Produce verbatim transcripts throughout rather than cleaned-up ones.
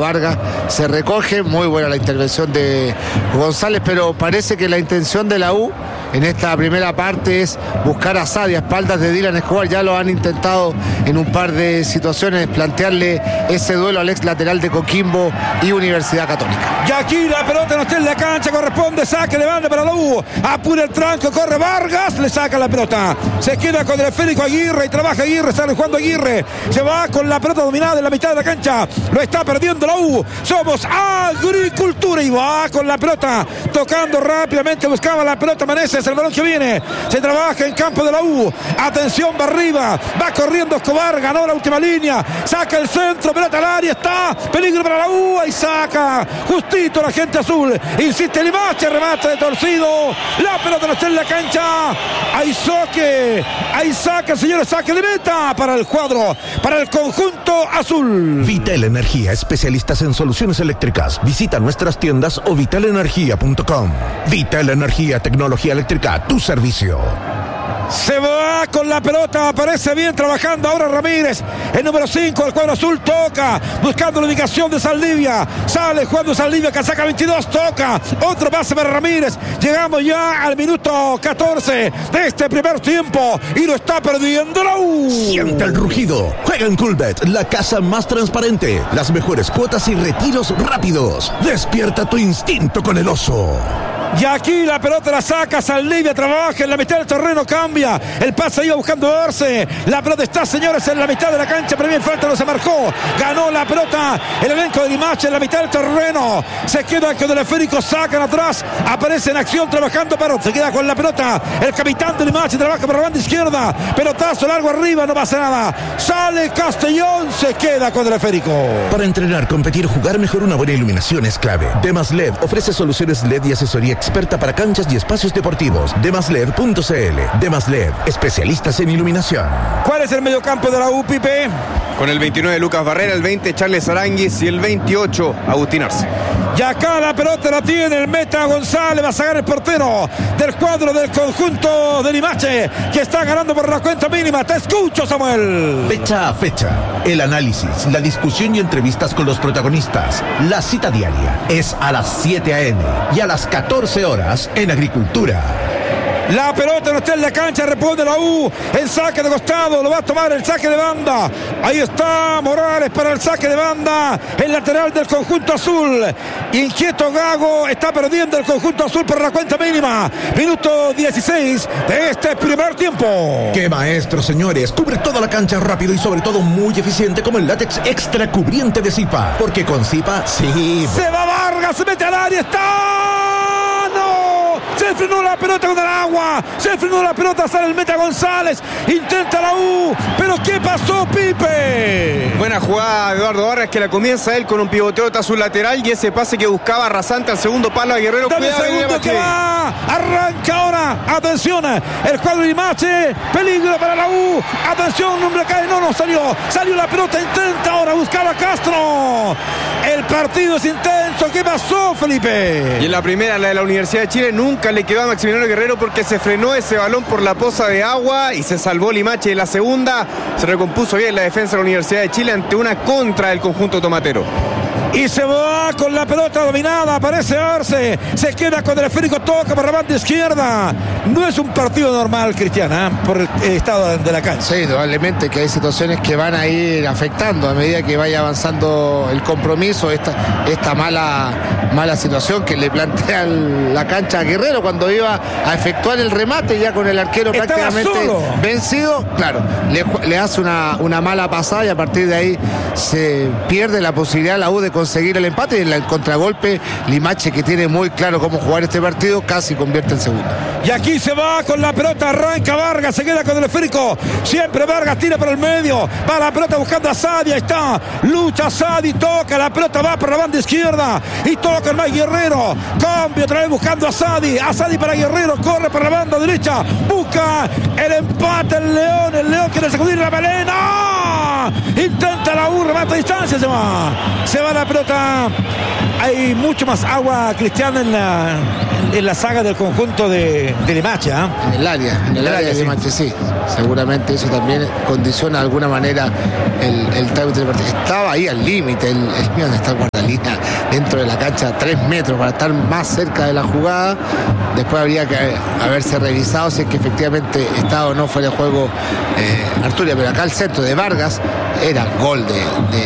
Vargas se recoge. Muy buena la intervención de González, pero parece que la intención de la U en esta primera parte es buscar a Sadia, a espaldas de Dylan Escobar. Ya lo han intentado en un par de situaciones, plantearle ese duelo al ex lateral de Coquimbo y Universidad Católica. Y aquí la pelota no está en la cancha, corresponde saque de banda para la U. Apura el tranco, corre Vargas, le saca la pelota. Se queda con el esférico Aguirre y trabaja Aguirre, sale jugando Aguirre. Se va con la pelota dominada en la mitad de la cancha. Lo está perdiendo la U. Somos Agricultura y va con la pelota, tocando rápidamente, buscaba la pelota Meneses, el balón que viene. Se trabaja en campo de la U. Atención, va arriba, va corriendo Escobar, ganó la última línea, saca el centro, pelota al área, está, peligro para la U, y saca justito la gente azul. Insiste Limache, remate de torcido, la pelota no está en la cancha. Hay saque, hay saque, señores, saque de meta para el cuadro, para el conjunto azul. Vital Energía, especialistas en soluciones eléctricas. Visita nuestras tiendas o vital energía punto com. Vital Energía, tecnología eléctrica a tu servicio. Se va con la pelota, aparece bien trabajando ahora Ramírez, el número cinco del cuadro azul, toca, buscando la ubicación de Saldivia, sale jugando Saldivia, que saca veintidós, toca, otro pase para Ramírez. Llegamos ya al minuto catorce de este primer tiempo y lo está perdiendo la U. Siente el rugido, juega en Coolbet, la casa más transparente, las mejores cuotas y retiros rápidos. Despierta tu instinto con el oso. Y aquí la pelota la saca Saldivia, trabaja en la mitad del terreno, cambia, el pase iba buscando Arce, la pelota está, señores, en la mitad de la cancha, pero bien falta, no se marcó, ganó la pelota el elenco de Limache en la mitad del terreno, se queda con el esférico, sacan atrás, aparece en acción trabajando Parot, se queda con la pelota, el capitán de Limache trabaja por la banda izquierda, pelotazo largo arriba, no pasa nada, sale Castellón, se queda con el esférico. Para entrenar, competir, jugar mejor, una buena iluminación es clave. Demas L E D ofrece soluciones L E D y asesoría experta para canchas y espacios deportivos. demas led punto c l. Demas L E D, especialistas en iluminación. ¿Cuál es el mediocampo de la U, Pipe? Con el veintinueve Lucas Barrera, el veinte Charles Aranguis y el veintiocho Agustín Arce. Y acá la pelota la tiene el meta González, va a sacar el portero del cuadro del conjunto de Limache, que está ganando por la cuenta mínima. Te escucho, Samuel. Fecha a fecha, el análisis, la discusión y entrevistas con los protagonistas. La cita diaria es a las siete a eme y a las catorce horas en Agricultura. La pelota no está en la cancha, responde la U, el saque de costado, lo va a tomar el saque de banda. Ahí está Morales para el saque de banda, el lateral del conjunto azul. Inquieto Gago, está perdiendo el conjunto azul por la cuenta mínima. Minuto dieciséis de este primer tiempo. ¡Qué maestro, señores! Cubre toda la cancha rápido y sobre todo muy eficiente como el látex extra cubriente de Zipa. Porque con Zipa, sí. Se va Vargas, se mete al área, está... ¡No! Se frenó la pelota con el agua, se frenó la pelota, sale el meta González, intenta la U, pero ¿qué pasó, Pipe? Buena jugada de Eduardo Vargas, que la comienza él con un pivoteo tras su lateral y ese pase que buscaba rasante al segundo palo a Guerrero. Dame el segundo que va, arranca ahora, atención, el cuadro de Limache, peligro para la U, atención, un hombre cae, no, no salió, salió la pelota, intenta ahora, buscaba a Castro, el partido es intenso, ¿qué pasó, Felipe? Y en la primera, la de la Universidad de Chile, nunca le quedó a Maximiliano Guerrero porque se frenó ese balón por la poza de agua y se salvó Limache. En la segunda se recompuso bien la defensa de la Universidad de Chile ante una contra del conjunto tomatero. Y se va con la pelota dominada, aparece Arce, se queda con el esférico, toca por la banda izquierda. No es un partido normal, Cristiana, ¿eh? Por el estado de la cancha. Sí, probablemente que hay situaciones que van a ir afectando a medida que vaya avanzando el compromiso, esta, esta mala, mala situación que le plantea el, la cancha a Guerrero cuando iba a efectuar el remate ya con el arquero Estaba prácticamente solo. vencido. Claro, le, le hace una, una mala pasada y a partir de ahí se pierde la posibilidad la U de conseguir el empate y en el contragolpe Limache, que tiene muy claro cómo jugar este partido, casi convierte en segundo. Y aquí se va con la pelota, arranca Vargas, se queda con el esférico, siempre Vargas tira por el medio, va la pelota buscando a Sadi, ahí está, lucha Sadi, toca, la pelota va por la banda izquierda y toca el más Guerrero, cambio otra vez buscando a Sadi, a Sadi para Guerrero, corre por la banda derecha, busca el empate el León, el León quiere sacudir la melena, intenta la U, remata a distancia, se va, se va la pelota, hay mucho más agua, Cristiana, en la, en la saga del conjunto de, de Limache, ¿eh? En el área, en el, el área, área de sí. Limache, sí. Seguramente eso también condiciona de alguna manera el, el trámite del partido. Estaba ahí al límite el, el mío de estar guardado. línea dentro de la cancha tres metros para estar más cerca de la jugada. Después habría que haberse revisado si es que efectivamente estaba o no fuera de juego eh, Arturia, pero acá el centro de Vargas era gol de, de,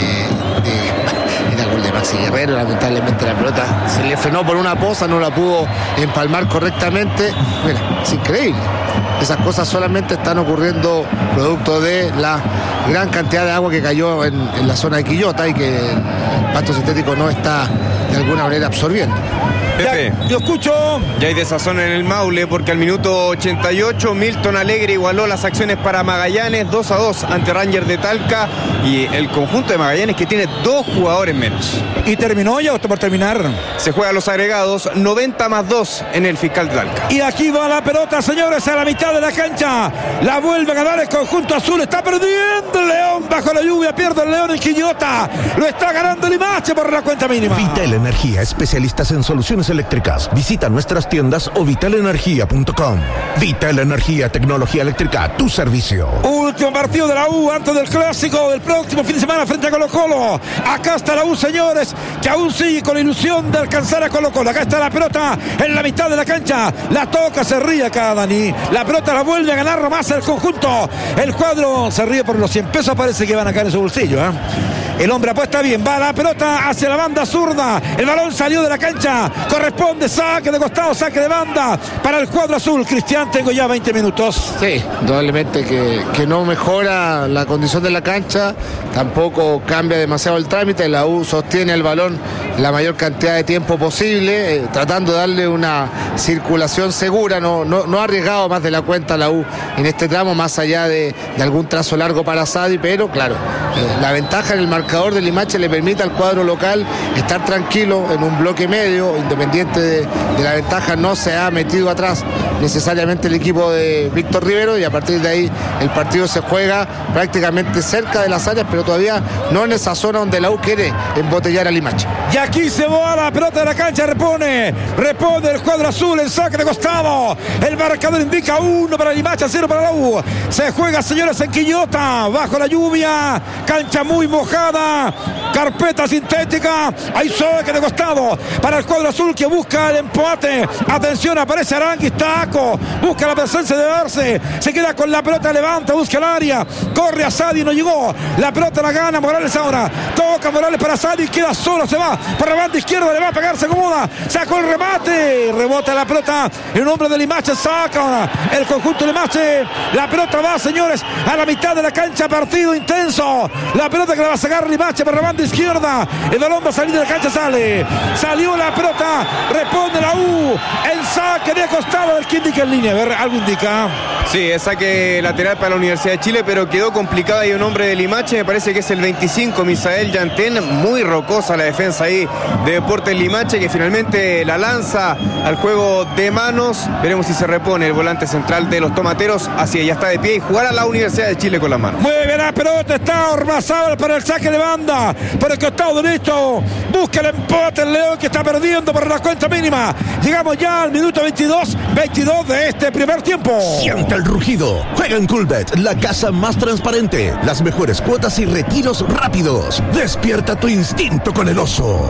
de era gol de Maxi Guerrero. Lamentablemente la pelota se le frenó por una poza, no la pudo empalmar correctamente. Mira, es increíble. Esas cosas solamente están ocurriendo producto de la gran cantidad de agua que cayó en, en la zona de Quillota y que el pasto sintético no está de alguna manera absorbiendo. Pepe, ya, yo escucho. Ya hay desazón en el Maule porque al minuto ochenta y ocho Milton Alegre igualó las acciones para Magallanes dos a dos ante Rangers de Talca, y el conjunto de Magallanes que tiene dos jugadores menos. ¿Y terminó ya o está por terminar? Se juega a los agregados, noventa más dos en el Fiscal de Talca. Y aquí va la pelota, señores, a la mitad de la cancha. La vuelve a ganar el conjunto azul. Está perdiendo el León bajo la lluvia. Pierde el León en Quillota. Lo está ganando el Limache por la cuenta mínima. Vital Energía, especialistas en soluciones eléctricas. Visita nuestras tiendas o vital energía punto com. Vital Energía, tecnología eléctrica a tu servicio. Último partido de la U antes del clásico del próximo fin de semana frente a Colo Colo. Acá está la U, señores, que aún sigue con la ilusión de alcanzar a Colo Colo. Acá está la pelota en la mitad de la cancha. La toca, se ríe acá Dani. La pelota la vuelve a ganar nomás el conjunto. El cuadro se ríe por los cien pesos. Parece que van a caer en su bolsillo, ¿eh? El hombre apuesta bien, va la pelota hacia la banda zurda, el balón salió de la cancha, corresponde saque de costado, saque de banda para el cuadro azul. Cristian, tengo ya veinte minutos. Sí, indudablemente que, que no mejora la condición de la cancha, tampoco cambia demasiado el trámite. La U sostiene el balón la mayor cantidad de tiempo posible, eh, tratando de darle una circulación segura, no, no, no ha arriesgado más de la cuenta la U en este tramo, más allá de, de algún trazo largo para Sadi, pero claro, eh, la ventaja en el marcador de Limache le permite al cuadro local estar tranquilo en un bloque medio, independiente de, de la ventaja, no se ha metido atrás necesariamente el equipo de Víctor Rivero, y a partir de ahí el partido se juega prácticamente cerca de las áreas, pero todavía no en esa zona donde la U quiere embotellar a Limache. Y aquí se va la pelota de la cancha, repone, repone el cuadro azul en saque de costado. El marcador indica uno para Limache, cero para la U. Se juega, señores, en Quillota, bajo la lluvia, cancha muy mojada, carpeta sintética. Hay saque de costado para el cuadro azul que busca el empate. Atención, aparece Aranguis, taco, busca la presencia de Arce, se queda con la pelota, levanta, busca el área, corre a Sadi, no llegó, la pelota la gana Morales ahora, toca Morales para Sadi, queda solo, se va por la banda izquierda, le va a pegar, se acomoda, sacó el remate, rebota la pelota, el hombre de Limache saca ahora el conjunto de Limache, la pelota va, señores, a la mitad de la cancha, partido intenso, la pelota que la va a sacar Limache por la banda izquierda, el balón va a salir de la cancha, sale, salió la pelota, responde la U, el saque de costado del que indica en línea, a ver, algo indica. Sí, es saque lateral para la Universidad de Chile, pero quedó complicado ahí un hombre de Limache, me parece que es el veinticinco, Misael Yantén, muy rocosa la defensa ahí de Deportes Limache, que finalmente la lanza al juego de manos. Veremos si se repone el volante central de los tomateros, así ya está de pie y jugará la Universidad de Chile con las manos. Mueve la pelota, está Ormazábal para el saque de banda, por el costado derecho, busca el empate el León que está perdiendo por la cuenta mínima. Llegamos ya al minuto veintidós, veintidós de este primer tiempo. Siente el rugido, juega en Coolbet, la casa más transparente, las mejores cuotas y retiros rápidos. Despierta tu instinto con el oso.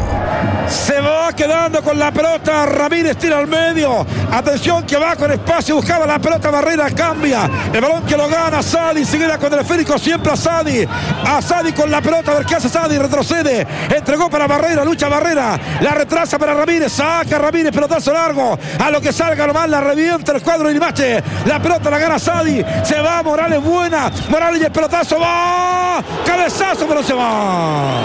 Se va quedando con la pelota, Ramírez tira al medio, atención que va con espacio, buscaba la pelota, Barrera cambia, el balón que lo gana Sadi, se queda con el esférico siempre a Sadi, a Sadi con la pelota, a ver qué hace Sadi, retrocede, entregó para Barrera, lucha Barrera, la retrasa para Ramírez, saca Ramírez, pelotazo largo, a lo que salga nomás, la revienta el cuadro de Limache, la pelota la gana Sadi, se va Morales, buena, Morales y el pelotazo, va, cabezazo pero se va.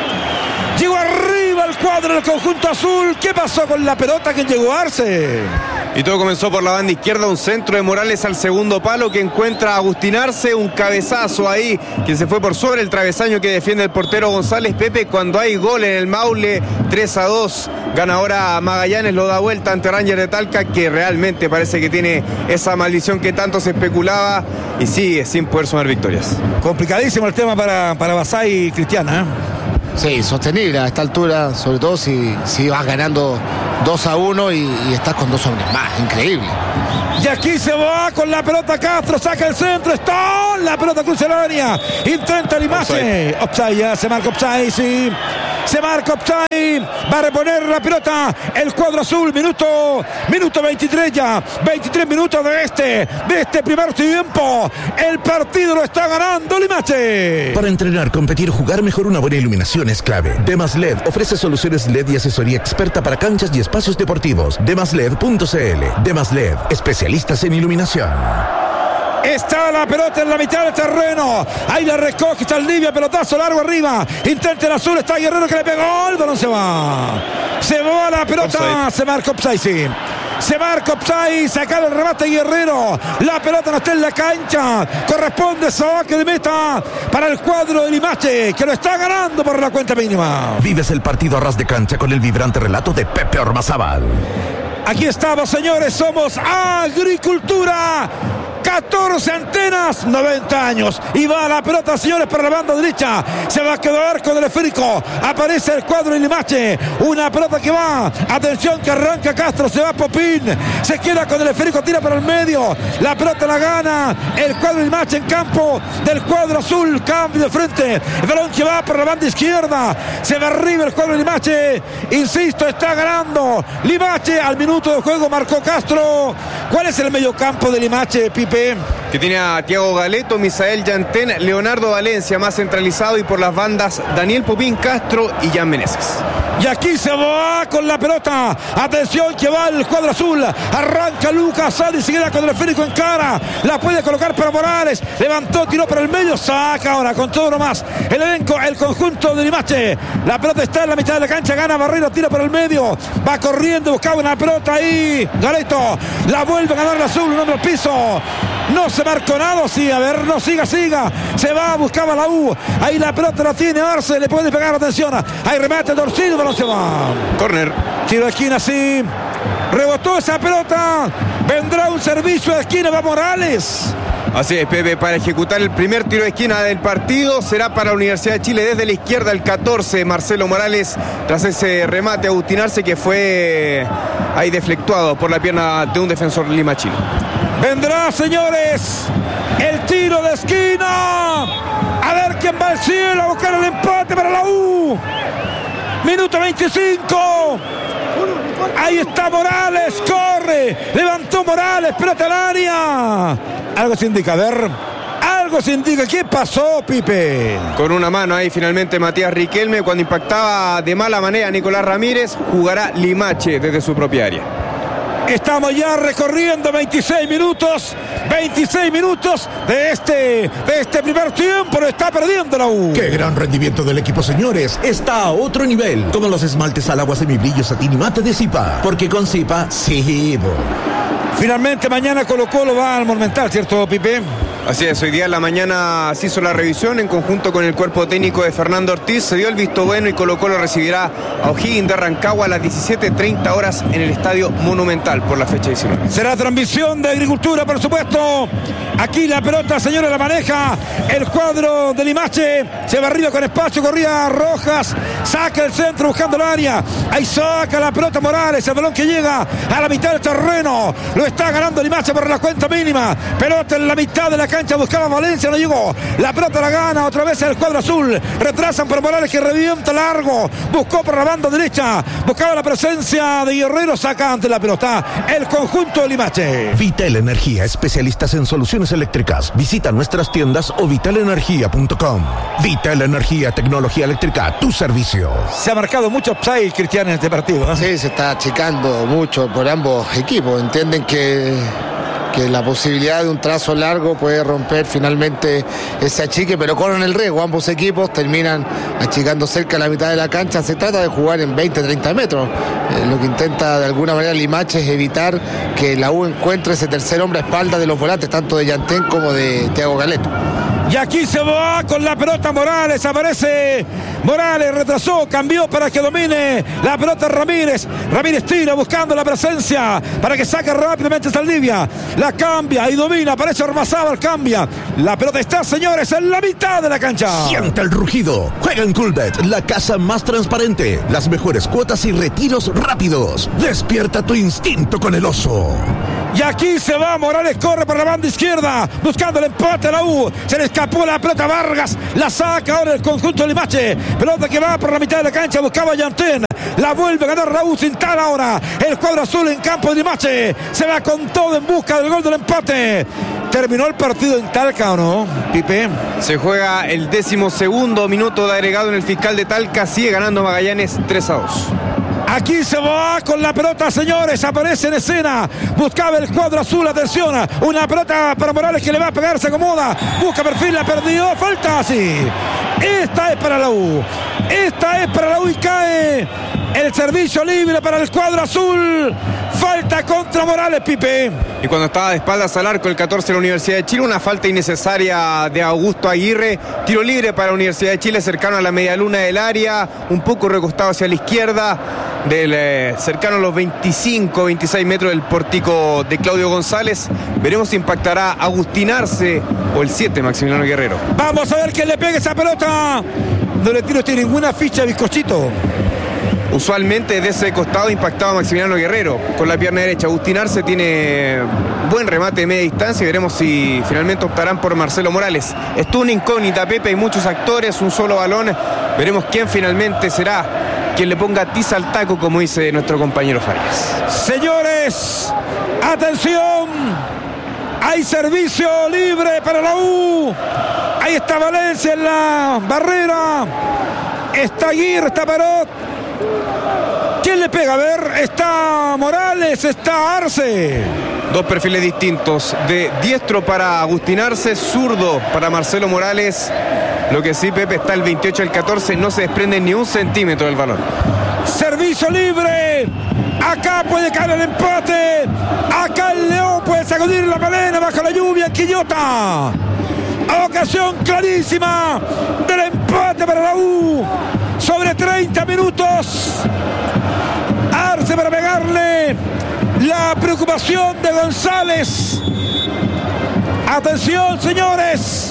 Llegó arriba el cuadro del conjunto azul. ¿Qué pasó con la pelota que llegó a Arce? Y todo comenzó por la banda izquierda, un centro de Morales al segundo palo que encuentra a Agustín Arce, un cabezazo ahí que se fue por sobre el travesaño que defiende el portero González Pepe. Cuando hay gol en el Maule, tres a dos, gana ahora Magallanes, lo da vuelta ante Rangers de Talca, que realmente parece que tiene esa maldición que tanto se especulaba y sigue sin poder sumar victorias. Complicadísimo el tema para, para Basay y Cristiana, ¿eh? Sí, sostenible a esta altura, sobre todo si, si vas ganando dos a uno y, y estás con dos hombres más, increíble. Y aquí se va con la pelota Castro, saca el centro, está la pelota cruza el área, intenta Limache, offside, ya se marca offside, sí. se marca offside, va a reponer la pelota el cuadro azul, minuto, minuto veintitrés ya, veintitrés minutos de este, de este primer tiempo, el partido lo está ganando Limache. Para entrenar, competir, jugar mejor, una buena iluminación es clave. Demas L E D ofrece soluciones L E D y asesoría experta para canchas y espacios deportivos. demas led punto c l. Demas L E D, especialistas en iluminación. Está la pelota en la mitad del terreno. Ahí la recoge Saldivia, pelotazo largo arriba. Intenta el azul, está Guerrero que le pegó. El balón se va. Se va la pelota. Offside. Se marca offside, sí. Se marca offside, sacar el remate Guerrero. La pelota no está en la cancha. Corresponde saque de meta para el cuadro de Limache, que lo está ganando por la cuenta mínima. Vives el partido a ras de cancha con el vibrante relato de Pepe Ormazábal. Aquí estamos, señores, somos Agricultura. catorce antenas, noventa años. Y va la pelota, señores, para la banda derecha. Se va a quedar con el esférico. Aparece el cuadro de Limache. Una pelota que va. Atención que arranca Castro. Se va Popín. Se queda con el esférico. Tira para el medio. La pelota la gana el cuadro de Limache en campo del cuadro azul. Cambio de frente. El balón que va por la banda izquierda. Se va arriba el cuadro de Limache. Insisto, está ganando Limache. Al minuto de juego marcó Castro. ¿Cuál es el mediocampo de Limache, Pipe? Que tiene a Thiago Galeto, Misael Yantén, Leonardo Valencia más centralizado, y por las bandas Daniel Popín Castro y Jan Meneses. Y aquí se va con la pelota. Atención que va el cuadro azul. Arranca Lucas, sale y se queda con el esférico en cara. La puede colocar para Morales. Levantó, tiró para el medio. Saca ahora con todo lo más. El elenco, el conjunto de Limache. La pelota está en la mitad de la cancha. Gana Barrera, tira para el medio. Va corriendo, buscaba una pelota ahí. Galeto la vuelve a ganar el azul. Un hombre al piso. No se marcó nada, sí, a ver, no siga, siga. Se va, buscaba la U. Ahí la pelota la tiene Arce, le puede pegar, atención. Ahí remate Dorcillo, no se va. Corner. Tiro de esquina, sí. Rebotó esa pelota. Vendrá un servicio de esquina, va Morales. Así es, Pepe, para ejecutar el primer tiro de esquina del partido. Será para la Universidad de Chile desde la izquierda, el catorce, Marcelo Morales, tras ese remate Agustín Arce que fue ahí deflectuado por la pierna de un defensor limachino. Vendrá, señores, el tiro de esquina. A ver quién va al cielo a buscar el empate para la U. Minuto veinticinco. Ahí está Morales, corre. Levantó Morales, pelota al área. Algo se indica, a ver. Algo se indica. ¿Qué pasó, Pipe? Con una mano ahí finalmente Matías Riquelme. Cuando impactaba de mala manera Nicolás Ramírez, jugará Limache desde su propia área. Estamos ya recorriendo veintiséis minutos, veintiséis minutos de este, de este primer tiempo. Lo está perdiendo la U. ¡Qué gran rendimiento del equipo, señores! Está a otro nivel. Como los esmaltes al agua semibrillo satín y mate de Zipa. Porque con Zipa, sí, bo. Finalmente mañana Colo Colo va al Monumental, ¿cierto, Pipe? Así es, hoy día en la mañana se hizo la revisión en conjunto con el cuerpo técnico de Fernando Ortiz, se dio el visto bueno y Colo Colo recibirá a O'Higgins de Rancagua a las diecisiete treinta horas en el Estadio Monumental por la fecha diecinueve. Será transmisión de Agricultura, por supuesto. Aquí la pelota, señores, la maneja el cuadro de Limache. Se va arriba con espacio, corría Rojas, saca el centro buscando el área. Ahí saca la pelota Morales, el balón que llega a la mitad del terreno. Lo está ganando Limache por la cuenta mínima. Pelota en la mitad de la cancha, buscaba Valencia, no llegó. La pelota la gana otra vez el cuadro azul. Retrasan por Morales que revienta largo. Buscó por la banda derecha. Buscaba la presencia de Guerrero, saca ante la pelota el conjunto de Limache. Vital Energía, especialistas en soluciones eléctricas. Visita nuestras tiendas o vital energía punto com. Vital Energía, tecnología eléctrica a tu servicio. Se ha marcado mucho upside, Cristian, en este partido, ¿eh? Sí, se está achicando mucho por ambos equipos. Entienden que, que la posibilidad de un trazo largo puede romper finalmente ese achique, pero corren el riesgo. Ambos equipos terminan achicando cerca de la mitad de la cancha. Se trata de jugar en veinte, treinta metros. Eh, lo que intenta de alguna manera Limache es evitar que la U encuentre ese tercer hombre a espaldas de los volantes, tanto de Yantén como de Thiago Galeto. Y aquí se va con la pelota Morales, aparece Morales, retrasó, cambió para que domine la pelota Ramírez. Ramírez tira buscando la presencia para que saque rápidamente Saldivia. La cambia y domina, aparece Ormazábal, cambia. La pelota está, señores, en la mitad de la cancha. Siente el rugido. Juega en Coolbet, la casa más transparente. Las mejores cuotas y retiros rápidos. Despierta tu instinto con el oso. Y aquí se va, Morales corre por la banda izquierda, buscando el empate a la U. Se les escapó la pelota Vargas, la saca ahora el conjunto de Limache, pelota que va por la mitad de la cancha, buscaba Yantén, la vuelve a ganar Raúl Cintal ahora, el cuadro azul en campo de Limache, se va con todo en busca del gol del empate. ¿Terminó el partido en Talca o no, Pipe? Se juega el décimo segundo minuto de agregado en el Fiscal de Talca, sigue ganando Magallanes tres a dos. Aquí se va con la pelota, señores. Aparece en escena. Buscaba el cuadro azul. Atención. Una pelota para Morales que le va a pegar. Se acomoda. Busca perfil. La perdió. Falta así. Esta es para la U. Esta es para la U y cae el servicio libre para el cuadro azul. Falta contra Morales, Pipe. Y cuando estaba de espaldas al arco el catorce de la Universidad de Chile, una falta innecesaria de Augusto Aguirre. Tiro libre para la Universidad de Chile, cercano a la media luna del área, un poco recostado hacia la izquierda, del eh, cercano a los veinticinco, veintiséis metros del pórtico de Claudio González. Veremos si impactará Agustín Arce o el siete, Maximiliano Guerrero. Vamos a ver quién le pega esa pelota. No le tiro tiene ninguna ficha de bizcochito. Usualmente de ese costado impactaba Maximiliano Guerrero con la pierna derecha. Agustín Arce tiene buen remate de media distancia y veremos si finalmente optarán por Marcelo Morales. Estuvo una incógnita, Pepe, hay muchos actores, un solo balón. Veremos quién finalmente será quien le ponga tiza al taco, como dice nuestro compañero Farías. Señores, atención, hay servicio libre para la U. Ahí está Valencia en la barrera, está Aguirre, está Parot. ¿Quién le pega? A ver, está Morales, está Arce. Dos perfiles distintos, de diestro para Agustín Arce, zurdo para Marcelo Morales. Lo que sí, Pepe, está el veintiocho al catorce, no se desprende ni un centímetro del balón. Servicio libre. Acá puede caer el empate. Acá el León puede sacudir la melena bajo la lluvia en Quillota. Ocasión clarísima del empate para la U. Sobre treinta minutos. Arce para pegarle. La preocupación de González. Atención, señores.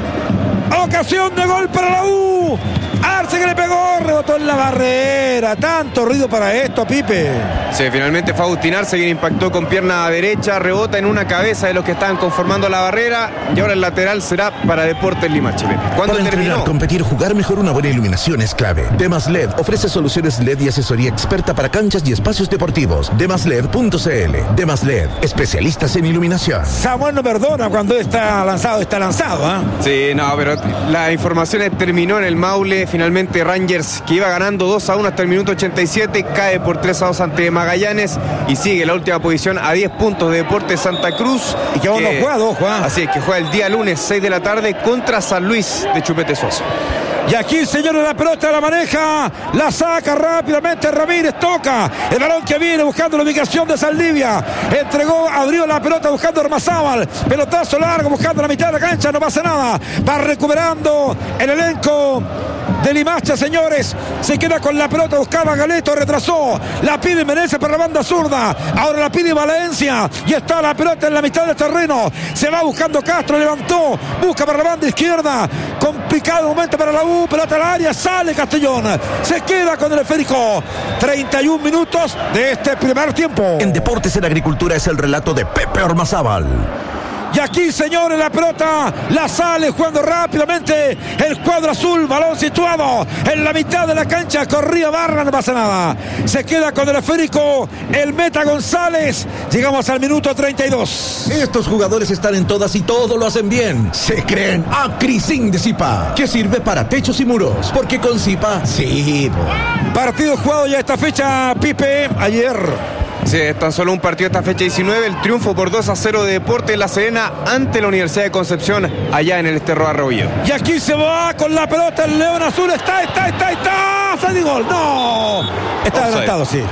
Ocasión de gol para la U. Arce que le pegó, rebotó en la barrera. Tanto ruido para esto, Pipe. Sí, finalmente fue Agustín Arce quien impactó con pierna derecha, rebota en una cabeza de los que estaban conformando la barrera y ahora el lateral será para Deportes Limache. Para entrenar, competir, jugar mejor, una buena iluminación es clave. Demas L E D ofrece soluciones L E D y asesoría experta para canchas y espacios deportivos. demas led punto cl. Demas L E D, especialistas en iluminación. Samuel no perdona cuando está lanzado, está lanzado, ¿eh? Sí, no, pero la información terminó en el Maule. Finalmente Rangers, que iba ganando dos a uno hasta el minuto ochenta y siete, cae por tres a dos ante Magallanes y sigue la última posición a diez puntos de Deportes Santa Cruz. Y que aún no juega, dos, Juan. Así es, que juega el día lunes, seis de la tarde, contra San Luis de Chupete Suazo. Y aquí, señores, la pelota la maneja, la saca rápidamente Ramírez, toca el balón que viene buscando la ubicación de Saldivia, entregó, abrió la pelota buscando a Armazábal, pelotazo largo buscando la mitad de la cancha, no pasa nada, va recuperando el elenco de Limache, señores, se queda con la pelota, buscaba Galeto, retrasó, la pide Menezes por la banda zurda, ahora la pide Valencia y está la pelota en la mitad del terreno, se va buscando Castro, levantó, busca para la banda izquierda, complicado momento para la U, pelota al área, sale Castellón, se queda con el esférico. treinta y un minutos de este primer tiempo. En Deportes en Agricultura es el relato de Pepe Ormazábal. Y aquí, señores, la pelota la sale jugando rápidamente el cuadro azul, balón situado en la mitad de la cancha, corría Barra, no pasa nada, se queda con el esférico el meta González. Llegamos al minuto treinta y dos. Estos jugadores están en todas y todo lo hacen bien. Se creen Acrisin de Zipa, que sirve para techos y muros, porque con Zipa sí. Partido jugado ya esta fecha, Pipe, ayer. Sí, es tan solo un partido esta fecha diecinueve, el triunfo por dos a cero de Deportes La Serena ante la Universidad de Concepción allá en el Esterro Arroyo. Y aquí se va con la pelota el León Azul, está, está, está, está, sale gol, no, está adelantado, sí.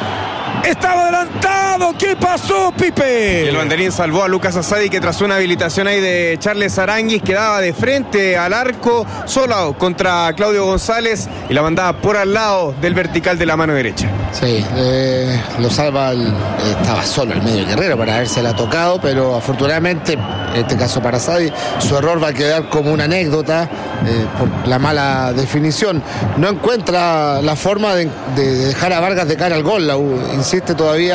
Estaba adelantado, ¿qué pasó, Pipe? Y el banderín salvó a Lucas Asadi, que tras una habilitación ahí de Charles Aranguis quedaba de frente al arco, solo contra Claudio González y la mandaba por al lado del vertical de la mano derecha. Sí, eh, lo salva, el, estaba solo el medio Guerrero para habérsela tocado, pero afortunadamente, en este caso para Asadi, su error va a quedar como una anécdota eh, por la mala definición. No encuentra la forma de, de dejar a Vargas de cara al gol, la U insiste todavía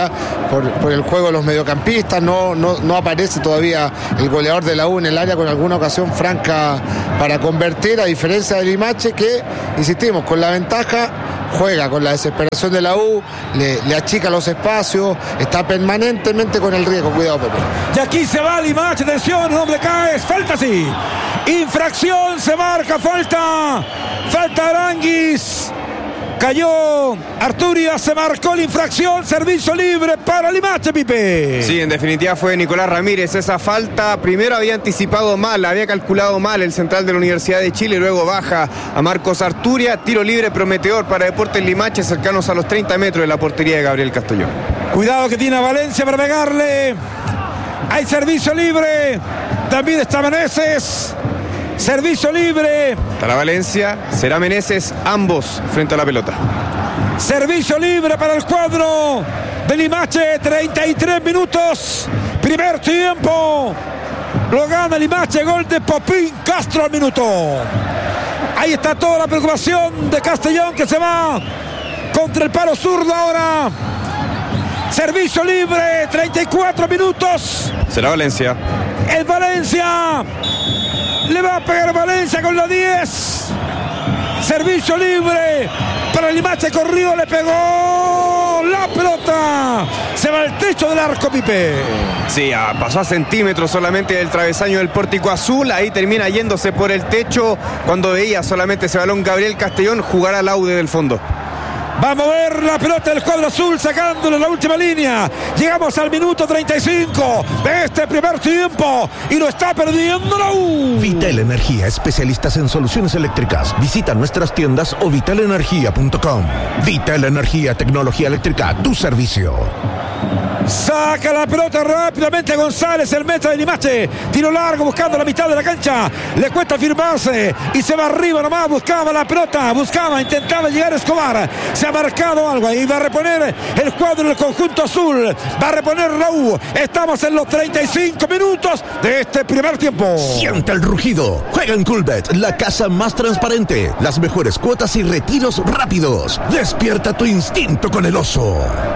por, por el juego de los mediocampistas, no, no, no aparece todavía el goleador de la U en el área con alguna ocasión franca para convertir, a diferencia del Limache que, insistimos, con la ventaja juega con la desesperación de la U, le, le achica los espacios, está permanentemente con el riesgo. Cuidado, Pepe. Y aquí se va Limache, atención, un hombre cae, falta sí. Infracción, se marca, falta. Falta Aranguis. Cayó Arturias, se marcó la infracción, servicio libre para Limache, Pipe. Sí, en definitiva fue Nicolás Ramírez esa falta. Primero había anticipado mal, había calculado mal el central de la Universidad de Chile, luego baja a Marcos Arturia. Tiro libre prometedor para Deportes Limache, cercanos a los treinta metros de la portería de Gabriel Castellón. Cuidado que tiene a Valencia para pegarle. Hay servicio libre. También está Meneses. Servicio libre. Para Valencia, será Meneses, ambos frente a la pelota. Servicio libre para el cuadro de Limache, treinta y tres minutos. Primer tiempo. Lo gana Limache, gol de Popín Castro al minuto. Ahí está toda la preocupación de Castellón que se va contra el palo zurdo ahora. Servicio libre, treinta y cuatro minutos. Será Valencia. El Valencia. Le va a pegar Valencia con la diez. Servicio libre para el Limache, corrió, le pegó la pelota. Se va al techo del arco, Pipe. Sí, pasó a centímetros solamente del travesaño del pórtico azul. Ahí termina yéndose por el techo. Cuando veía solamente ese balón Gabriel Castellón, jugar al Aude del fondo. Va a mover la pelota del cuadro azul, sacándolo en la última línea. Llegamos al minuto treinta y cinco de este primer tiempo y lo está perdiendo la U. Vital Energía, especialistas en soluciones eléctricas. Visita nuestras tiendas o vital energía punto com. Vital Energía, tecnología eléctrica a tu servicio. Saca la pelota rápidamente González, el meta de Limache. Tiro largo buscando la mitad de la cancha. Le cuesta firmarse y se va arriba nomás. Buscaba la pelota, buscaba, intentaba llegar a Escobar. Se ha marcado algo ahí. Va a reponer el cuadro del conjunto azul. Va a reponer la U. Estamos en los treinta y cinco minutos de este primer tiempo. Siente el rugido. Juega en Coolbet, la casa más transparente. Las mejores cuotas y retiros rápidos. Despierta tu instinto con el oso.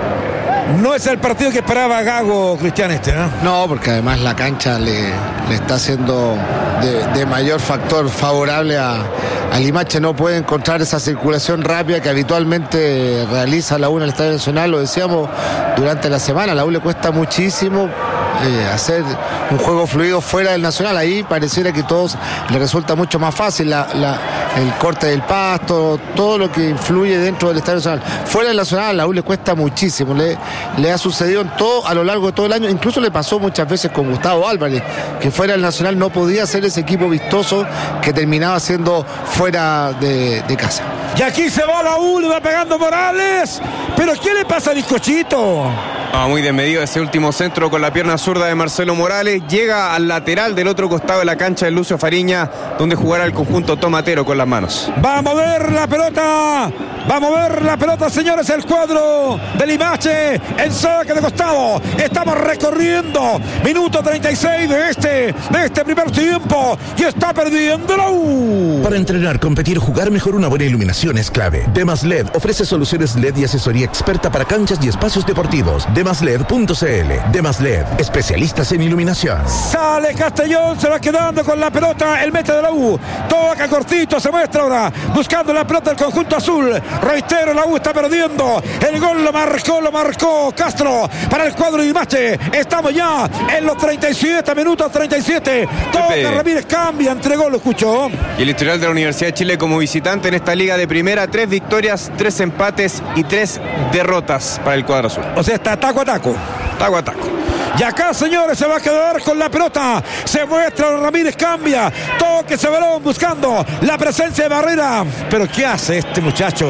No es el partido que esperaba Gago, Cristian, este, ¿no? No, porque además la cancha le, le está haciendo de, de mayor factor favorable a, a Limache. No puede encontrar esa circulación rápida que habitualmente realiza la U en el Estadio Nacional. Lo decíamos durante la semana, a la U le cuesta muchísimo eh, hacer un juego fluido fuera del Nacional. Ahí pareciera que a todos le resulta mucho más fácil la, la, el corte del pasto, todo lo que influye dentro del Estadio Nacional. Fuera del Nacional a la U le cuesta muchísimo. Le, le ha sucedido en todo, a lo largo de todo el año. Incluso le pasó muchas veces con Gustavo Álvarez, que fuera del Nacional no podía ser ese equipo vistoso que terminaba siendo fuera de, de casa. Y aquí se va la U, le va pegando Morales. Pero ¿qué le pasa a Bizcochito? Ah, muy desmedido ese último centro con la pierna zurda de Marcelo Morales. Llega al lateral del otro costado de la cancha de Lucio Fariña, donde jugará el conjunto tomatero con las manos. Va a mover la pelota. Va a mover la pelota, señores, el cuadro de Limache en saque de costado. Estamos recorriendo minuto treinta y seis de este, de este primer tiempo y está perdiendo la U. Para entrenar, competir, jugar mejor, una buena iluminación es clave. Demas L E D ofrece soluciones L E D y asesoría experta para canchas y espacios deportivos. demas led punto c l. Demas L E D, especialistas en iluminación. Sale Castellón, se va quedando con la pelota el meta de la U. Toca cortito, se muestra ahora buscando la pelota del conjunto azul. Reitero, la U está perdiendo. El gol lo marcó, lo marcó Castro para el cuadro de Limache. Estamos ya en los treinta y siete minutos, treinta y siete. Toca Ramírez, cambia, entregó, lo escuchó. Y el historial de la Universidad de Chile como visitante en esta liga de primera: tres victorias, tres empates y tres derrotas para el cuadro azul. O sea, está taco a taco. Taco a taco. Y acá, señores, se va a quedar con la pelota. Se muestra Ramírez, cambia. Toque ese balón buscando la presencia de Barrera. Pero ¿qué hace este muchacho?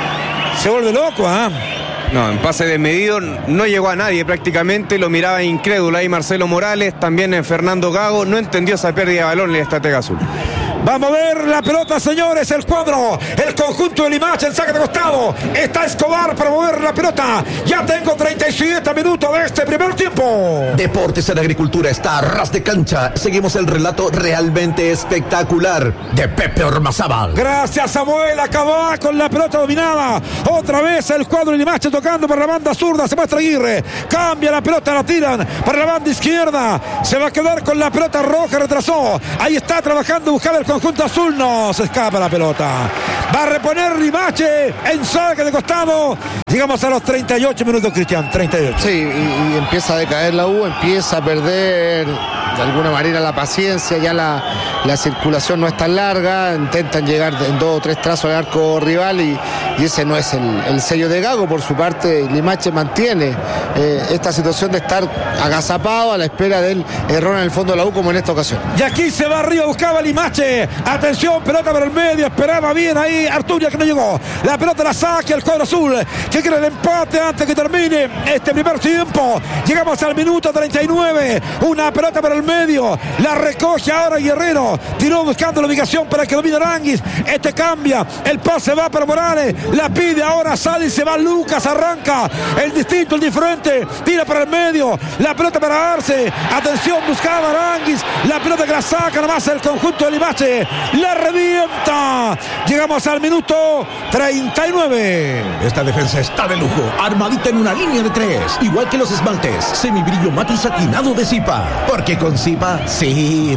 Se vuelve loco, ¿ah? ¿eh? No, en pase desmedido no llegó a nadie prácticamente. Lo miraba incrédulo ahí Marcelo Morales. También en Fernando Gago. No entendió esa pérdida de balón el estratega azul. Va a mover la pelota, señores, el cuadro, el conjunto de Limache, el saque de costado. Está Escobar para mover la pelota. Ya tengo treinta y siete minutos de este primer tiempo. Deportes en Agricultura está a ras de cancha. Seguimos el relato realmente espectacular de Pepe Ormazábal. Gracias, Samuel. Acaba con la pelota dominada. Otra vez el cuadro de Limache tocando por la banda zurda. Se muestra Aguirre. Cambia la pelota, la tiran para la banda izquierda. Se va a quedar con la pelota roja. Retrasó. Ahí está trabajando, buscaba el conjunto azul. No, se escapa la pelota. Va a reponer Limache en saque de costado. Llegamos a los treinta y ocho minutos, Cristian. treinta y ocho. Sí, y, y empieza a decaer la U, empieza a perder de alguna manera la paciencia, ya la, la circulación no es tan larga, intentan llegar en dos o tres trazos al arco rival y, y ese no es el, el sello de Gago. Por su parte, Limache mantiene eh, esta situación de estar agazapado a la espera del error en el fondo de la U, como en esta ocasión. Y aquí se va arriba, buscaba Limache. Atención, pelota por el medio, esperaba bien ahí Arturia, que no llegó. La pelota la saca el cuadro azul, que quiere el empate antes que termine este primer tiempo. Llegamos al minuto treinta y nueve. Una pelota por el medio, la recoge ahora Guerrero. Tiró buscando la ubicación para que domine Aranguis. Este cambia, el pase va para Morales. La pide ahora, sale y se va Lucas. Arranca el distinto, el diferente. Tira para el medio, la pelota para Arce. Atención, buscaba Aranguis. La pelota que la saca nomás el conjunto de Limache. La revienta. Llegamos al minuto treinta y nueve. Esta defensa está de lujo, armadita en una línea de tres, igual que los esmaltes, semibrillo mate y satinado de Zipa, porque con Zipa, sí.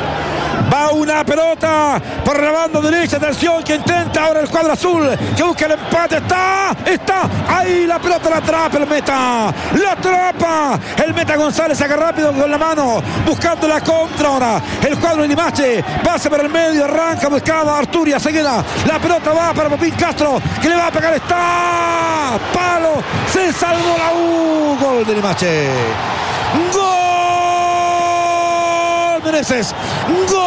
Va una pelota por la banda derecha. Atención, que intenta ahora el cuadro azul, que busca el empate. Está, está, ahí la pelota la atrapa el meta. La atrapa el meta González, saca rápido con la mano, buscando la contra ahora. El cuadro de Limache, pasa por el medio, arranca, buscaba Arturia, se queda. La pelota va para Popín Castro, que le va a pegar. Está, palo, se salvó la U. Gol de Limache. Gol. Meneses. ¡Gol!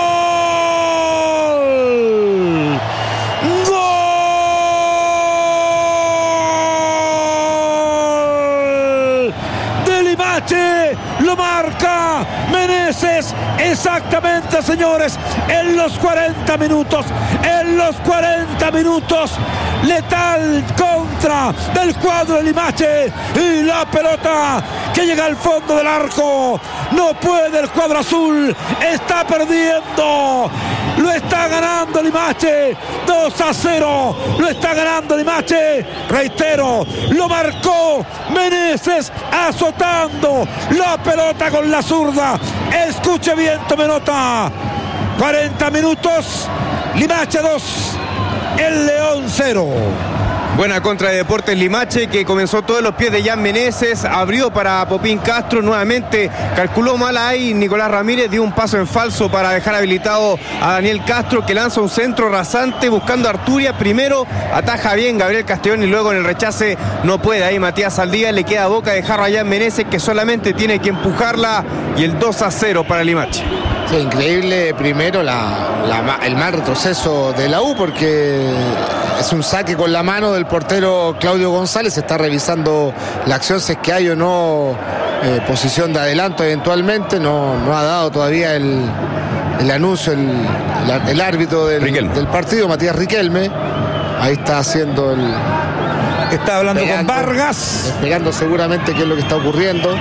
¡Gol! De Limache, lo marca Meneses. Exactamente, señores, en los cuarenta minutos, en los cuarenta minutos, letal contra del cuadro de Limache, y la pelota que llega al fondo del arco. No puede el cuadro azul, está perdiendo, lo está ganando Limache, dos a cero, lo está ganando Limache. Reitero, lo marcó Meneses azotando la pelota con la zurda. Escuche bien, tome nota. cuarenta minutos, Limache dos, el León cero. Buena contra de Deportes Limache, que comenzó todos los pies de Jan Meneses, abrió para Popín Castro, nuevamente calculó mal ahí Nicolás Ramírez, dio un paso en falso para dejar habilitado a Daniel Castro, que lanza un centro rasante buscando a Arturia. Primero ataja bien Gabriel Castellón y luego en el rechace no puede ahí Matías Saldía, le queda boca de jarro a Jan Meneses, que solamente tiene que empujarla, y el dos a cero para Limache. Sí, increíble primero la, la, el mal retroceso de la U, porque es un saque con la mano del portero Claudio González. Está revisando la acción, si es que hay o no eh, posición de adelanto eventualmente. No, no ha dado todavía el, el anuncio el, el, el árbitro del, del partido, Matías Riquelme. Ahí está haciendo el... Está hablando con Vargas, esperando seguramente qué es lo que está ocurriendo.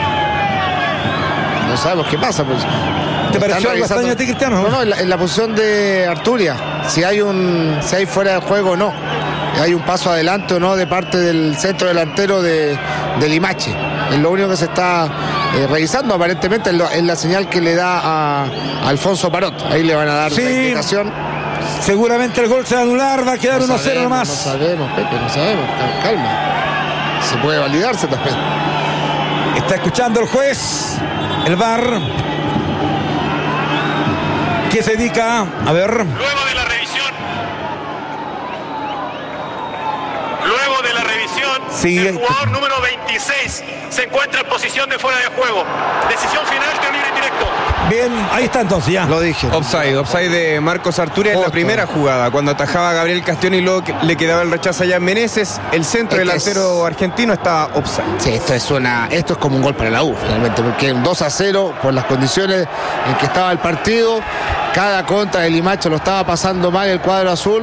No sabemos qué pasa, pues. ¿Te pareció algo extraño a ti, Cristiano? No, no, en la, en la posición de Arturia, si hay un si hay fuera de juego o no, hay un paso adelante o no de parte del centro delantero de, de Limache. Es lo único que se está eh, revisando, aparentemente, en, lo, en la señal que le da a, a Alfonso Parot. Ahí le van a dar sí, la indicación. Seguramente el gol se va a anular, va a quedar uno a cero nomás. No sabemos, Pepe, no sabemos, calma. Se puede validarse también. Está escuchando el juez, el V A R, que se dedica a ver. Luego de la revisión. Luego de la revisión. Sí. El jugador número veintiséis se encuentra en posición de fuera de juego. Decisión final, tiro libre directo. Bien, ahí está entonces ya. Lo dije. Offside, offside de Marcos Arturia en la primera jugada, cuando atajaba a Gabriel Castellón y luego le quedaba el rechazo allá en Meneses. El centro Es que delantero es- argentino está offside. Sí, esto es una, esto es como un gol para la U, finalmente, porque un dos a cero por las condiciones en que estaba el partido, cada contra de Limache lo estaba pasando mal el cuadro azul.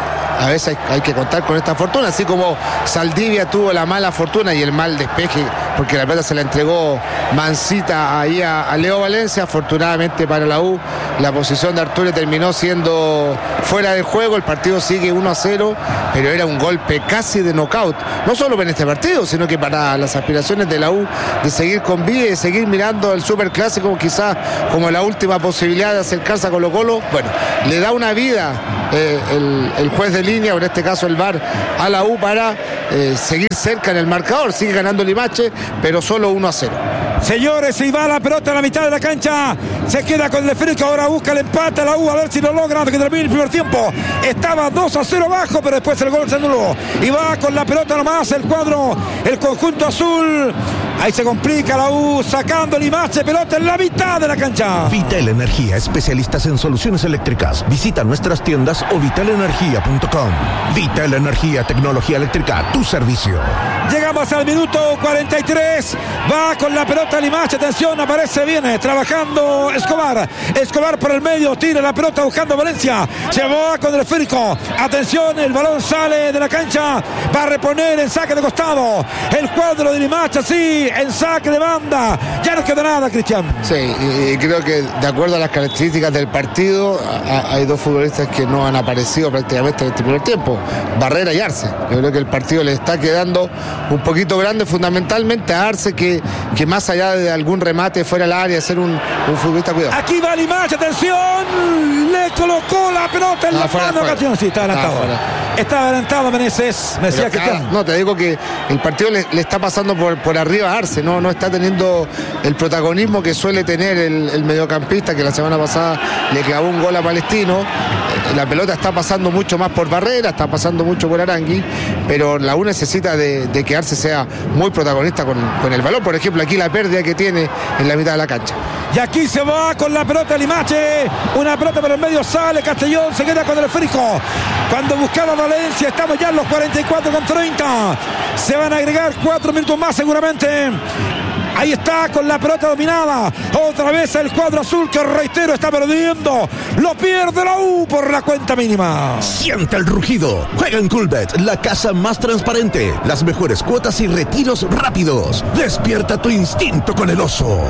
A veces hay, hay que contar con esta fortuna, así como Saldivia tuvo la mala fortuna y el mal despeje, porque la pelota se la entregó Mancita ahí a, a Leo Valencia. Afortunadamente para la U, la posición de Arturo terminó siendo fuera de juego. El partido sigue uno a cero, pero era un golpe casi de knockout, no solo en este partido, sino que para las aspiraciones de la U de seguir con vida y de seguir mirando el superclásico, quizás como la última posibilidad de acercarse a Colo Colo. Bueno, le da una vida eh, el, el juez de línea, o en este caso el V A R, a la U para eh, seguir cerca en el marcador. Sigue ganando Limache, pero solo uno a cero. Señores, y va la pelota a la mitad de la cancha. Se queda con el esférico, ahora busca el empate a la U, a ver si lo logra antes que termine el primer tiempo. Estaba dos a cero abajo, pero después el gol se anuló. Y va con la pelota nomás el cuadro, el conjunto azul. Ahí se complica la U, sacando Limache, pelota en la mitad de la cancha. Vital Energía, especialistas en soluciones eléctricas. Visita nuestras tiendas o vital energía punto com. Vital Energía, tecnología eléctrica a tu servicio. Llegamos al minuto cuarenta y tres. Va con la pelota Limache. Atención, aparece bien, eh, trabajando Escobar. Escobar por el medio, tira la pelota buscando Valencia. Se va con el esférico. Atención, el balón sale de la cancha. Va a reponer en saque de costado. El cuadro de Limache, sí, en saque de banda. Ya no queda nada, Cristian. Sí, y creo que de acuerdo a las características del partido, a, hay dos futbolistas que no han aparecido prácticamente en este primer tiempo, Barrera y Arce. Yo creo que el partido le está quedando un poquito grande, fundamentalmente a Arce, que, que más allá de algún remate fuera al área, ser un, un futbolista cuidado. Aquí va Limache, atención. Le colocó la pelota en Ah, la fuera de mano. juego. Ocasión. Sí, está adelantado. Ah, fuera. Está adelantado Meneses. Me decía Pero que cada- no, te digo que el partido le, le está pasando por, por arriba a Arce, no, no está teniendo el protagonismo que suele tener el, el mediocampista, que la semana pasada le clavó un gol a Palestino. Eh, La pelota está pasando mucho más por Barrera, está pasando mucho por Arangui, pero la U necesita de, de que Arce sea muy protagonista con, con el balón. Por ejemplo, aquí la pérdida que tiene en la mitad de la cancha. Y aquí se va con la pelota Limache. Una pelota por el medio, sale Castellón, se queda con el esférico. Cuando buscaba Valencia, estamos ya en los cuarenta y cuatro con treinta. Se van a agregar cuatro minutos más seguramente. Ahí está con la pelota dominada. Otra vez el cuadro azul que, reitero, está perdiendo. Lo pierde la U por la cuenta mínima. Siente el rugido. Juega en Coolbet, la casa más transparente. Las mejores cuotas y retiros rápidos. Despierta tu instinto con el oso.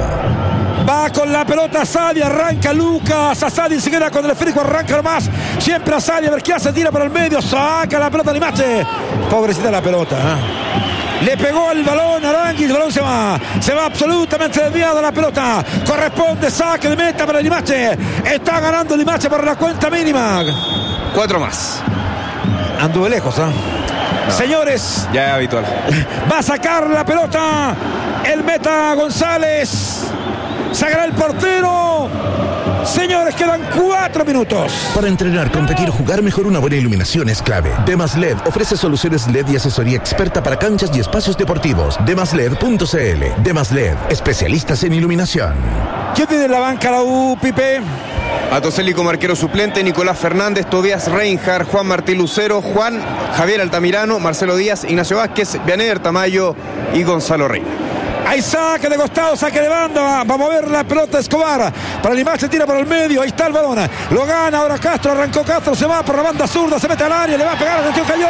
Va con la pelota Asadi, arranca Lucas. Asadi se queda con el esférico, arranca nomás. Siempre Asadi, a ver qué hace, tira por el medio, saca la pelota Limache. Pobrecita la pelota, ¿eh? Le pegó el balón a Arangui, el balón se va. Se va absolutamente desviada la pelota. Corresponde saque de meta para Limache. Está ganando Limache por la cuenta mínima. Cuatro más. Anduve lejos, ¿eh? No. Señores, ya es habitual. Va a sacar la pelota el meta González. Sacará el portero. Señores, quedan cuatro minutos. Para entrenar, competir, jugar mejor, una buena iluminación es clave. Demas L E D ofrece soluciones L E D y asesoría experta para canchas y espacios deportivos. demas led punto c l. Demas L E D, especialistas en iluminación. ¿Quién tiene en la banca la U, Pipe? Atoseli como arquero suplente, Nicolás Fernández, Tobias Reinhardt, Juan Martín Lucero, Juan Javier Altamirano, Marcelo Díaz, Ignacio Vázquez, Vianeder Tamayo y Gonzalo Reina. Hay saque de costado, saque de banda. Va a mover la pelota Escobar. Para Limache, tira por el medio. Ahí está el balón. Lo gana ahora Castro. Arrancó Castro. Se va por la banda zurda. Se mete al área. Le va a pegar. Atención, cayó.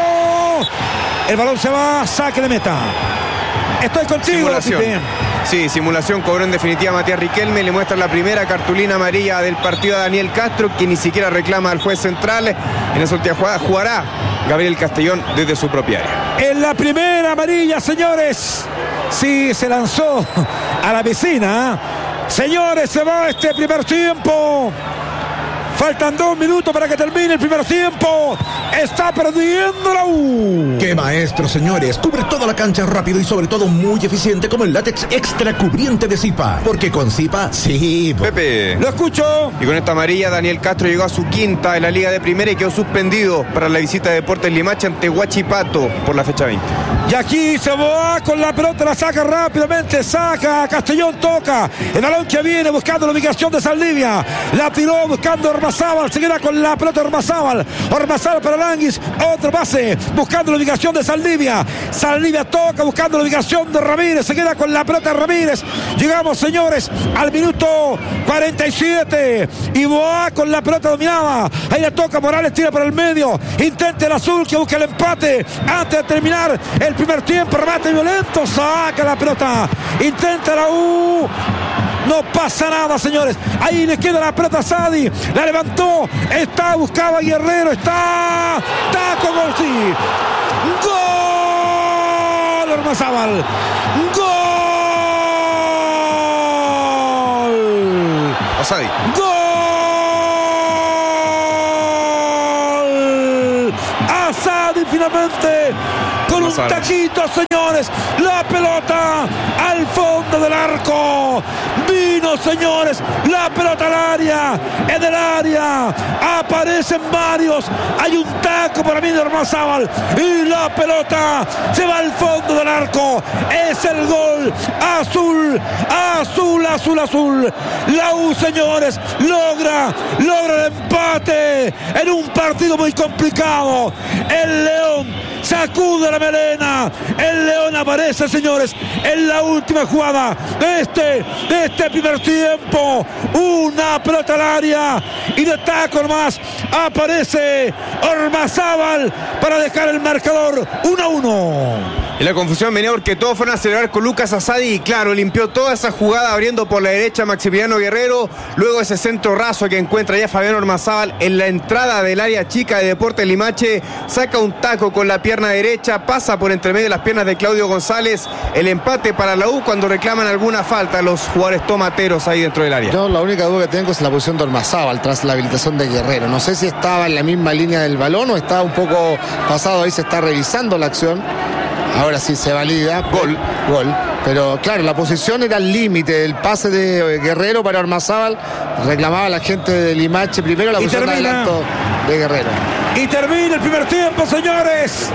El balón se va. Saque de meta. Estoy contigo, Simulación. Pipe. Sí, simulación, cobró en definitiva Matías Riquelme, le muestra la primera cartulina amarilla del partido a Daniel Castro, quien ni siquiera reclama al juez central. En esa última jugada jugará Gabriel Castellón desde su propia área. En la primera amarilla, señores. Sí, se lanzó a la piscina. Señores, se va este primer tiempo. Faltan dos minutos para que termine el primer tiempo. Está perdiendo la U. ¡Qué maestro, señores! Cubre toda la cancha rápido y sobre todo muy eficiente como el látex extra cubriente de Zipa. Porque con Zipa, sí. Pepe. Lo escucho. Y con esta amarilla, Daniel Castro llegó a su quinta en la Liga de Primera y quedó suspendido para la visita de Deportes Limache ante Huachipato por la fecha veinte. Y aquí se va con la pelota, la saca rápidamente, saca, Castellón toca, el balón que viene buscando la ubicación de Saldivia, la tiró buscando Ormazábal, se queda con la pelota Ormazábal, Ormazábal para Aranguis, otro pase, buscando la ubicación de Saldivia, Saldivia toca buscando la ubicación de Ramírez, se queda con la pelota Ramírez, llegamos señores al minuto cuarenta y siete, y va con la pelota dominada, ahí la toca Morales, tira por el medio, intenta el azul que busca el empate, antes de terminar el primer tiempo, remate violento, saca la pelota, intenta la U, no pasa nada señores, ahí le queda la pelota a Sadi, la levantó, está, buscaba Guerrero, está, taco, gol, sí, gol, Ormazábal, gol, Sadi, gol, a Sadi finalmente, con un taquito, señores, la pelota al fondo del arco, vino, señores, la pelota al área, en el área, aparecen varios, hay un taco para mí de Ormazábal, y la pelota se va al fondo del arco, es el gol, azul, azul, azul, azul, la U, señores, logra, logra el empate, en un partido muy complicado, el León sacude la melena, el León aparece, señores, en la última jugada de este, de este primer tiempo, una pelota al área y de taco nomás aparece Ormazábal para dejar el marcador uno a uno. Y la confusión venía porque todos fueron a celebrar con Lucas Asadi y claro, limpió toda esa jugada abriendo por la derecha Maximiliano Guerrero, luego ese centro raso que encuentra ya Fabián Ormazábal en la entrada del área chica de Deportes Limache, saca un taco con la pierna derecha, pasa por entre medio de las piernas de Claudio González, el empate para la U cuando reclaman alguna falta los jugadores tomateros ahí dentro del área. Yo la única duda que tengo es la posición de Ormazábal tras la habilitación de Guerrero, no sé si estaba en la misma línea del balón o estaba un poco pasado, ahí se está revisando la acción. Ahora sí se valida. Gol. Gol. Pero claro, la posición era el límite. El pase de Guerrero para Ormazábal. Reclamaba la gente de Limache primero la y posición termina, de adelanto de Guerrero. Y termina el primer tiempo, señores.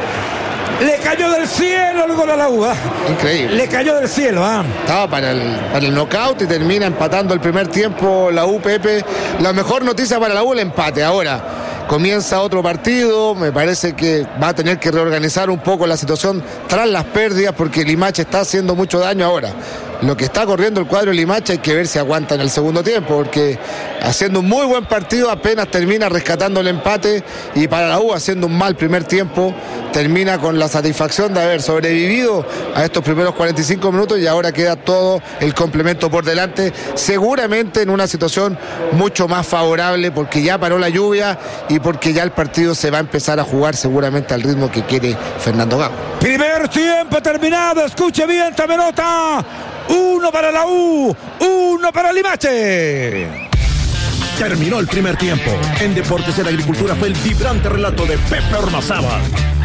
Le cayó del cielo el gol a la U. ¿eh? Increíble. Le cayó del cielo. ¿eh? Estaba para el, para el knockout y termina empatando el primer tiempo la U, Pepe. La mejor noticia para la U, el empate. Ahora comienza otro partido, me parece que va a tener que reorganizar un poco la situación tras las pérdidas porque Limache está haciendo mucho daño ahora. Lo que está corriendo el cuadro de Limache hay que ver si aguanta en el segundo tiempo porque haciendo un muy buen partido apenas termina rescatando el empate y para la U haciendo un mal primer tiempo termina con la satisfacción de haber sobrevivido a estos primeros cuarenta y cinco minutos y ahora queda todo el complemento por delante, seguramente en una situación mucho más favorable porque ya paró la lluvia y porque ya el partido se va a empezar a jugar seguramente al ritmo que quiere Fernando Gago. Primer tiempo terminado, escuche bien, esta nota. Uno para la U, uno para Limache. Terminó el primer tiempo. En Deportes en Agricultura fue el vibrante relato de Pepe Ormazábal.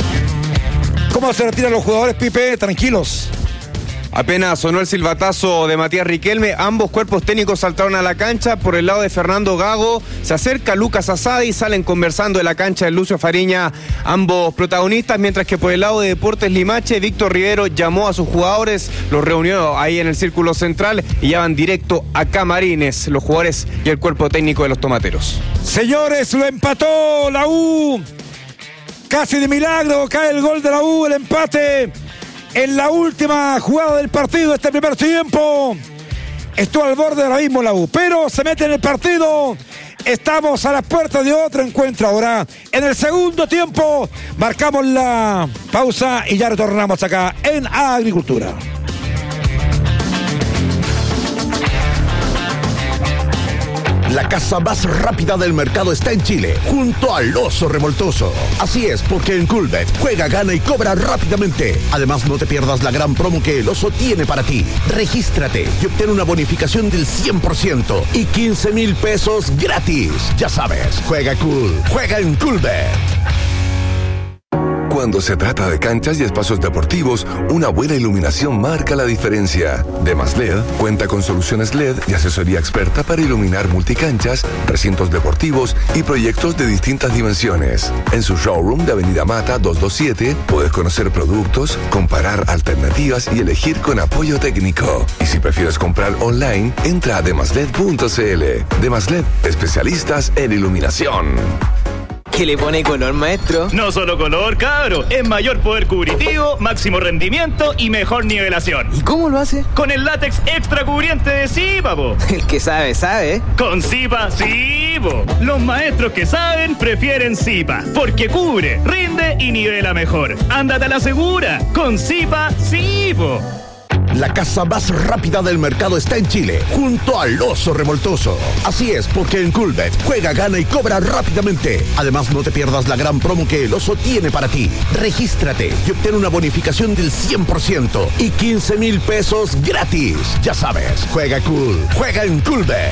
¿Cómo se retiran los jugadores, Pipe? Tranquilos. Apenas sonó el silbatazo de Matías Riquelme, ambos cuerpos técnicos saltaron a la cancha. Por el lado de Fernando Gago se acerca Lucas Asadi, salen conversando de la cancha de Lucio Fariña ambos protagonistas, mientras que por el lado de Deportes Limache, Víctor Rivero llamó a sus jugadores, los reunió ahí en el círculo central y ya van directo a camarines los jugadores y el cuerpo técnico de los tomateros. Señores, lo empató la U, casi de milagro, cae el gol de la U, el empate en la última jugada del partido, este primer tiempo. Estuvo al borde del abismo la U, pero se mete en el partido. Estamos a las puertas de otro encuentro ahora. En el segundo tiempo, marcamos la pausa y ya retornamos acá en Agricultura. La casa más rápida del mercado está en Chile, junto al Oso Revoltoso. Así es, porque en Coolbet juega, gana y cobra rápidamente. Además, no te pierdas la gran promo que el Oso tiene para ti. Regístrate y obtén una bonificación del cien por ciento y quince mil pesos gratis. Ya sabes, juega cool, juega en Coolbet. Cuando se trata de canchas y espacios deportivos, una buena iluminación marca la diferencia. Demas L E D cuenta con soluciones L E D y asesoría experta para iluminar multicanchas, recintos deportivos y proyectos de distintas dimensiones. En su showroom de Avenida Mata doscientos veintisiete puedes conocer productos, comparar alternativas y elegir con apoyo técnico. Y si prefieres comprar online, entra a demasled punto cl. Demasled, especialistas en iluminación. ¿Qué le pone color, maestro? No solo color, cabro. Es mayor poder cubritivo, máximo rendimiento y mejor nivelación. ¿Y cómo lo hace? Con el látex extra cubriente de Zipa, po. El que sabe, sabe. Con Zipa, sí, po. Los maestros que saben prefieren Zipa, porque cubre, rinde y nivela mejor. Ándate a la segura. Con Zipa, sí, po. La casa más rápida del mercado está en Chile, junto al Oso Revoltoso. Así es, porque en Coolbet juega, gana y cobra rápidamente. Además, no te pierdas la gran promo que el Oso tiene para ti. Regístrate y obtén una bonificación del cien por ciento y quince mil pesos gratis. Ya sabes, juega cool, juega en Coolbet.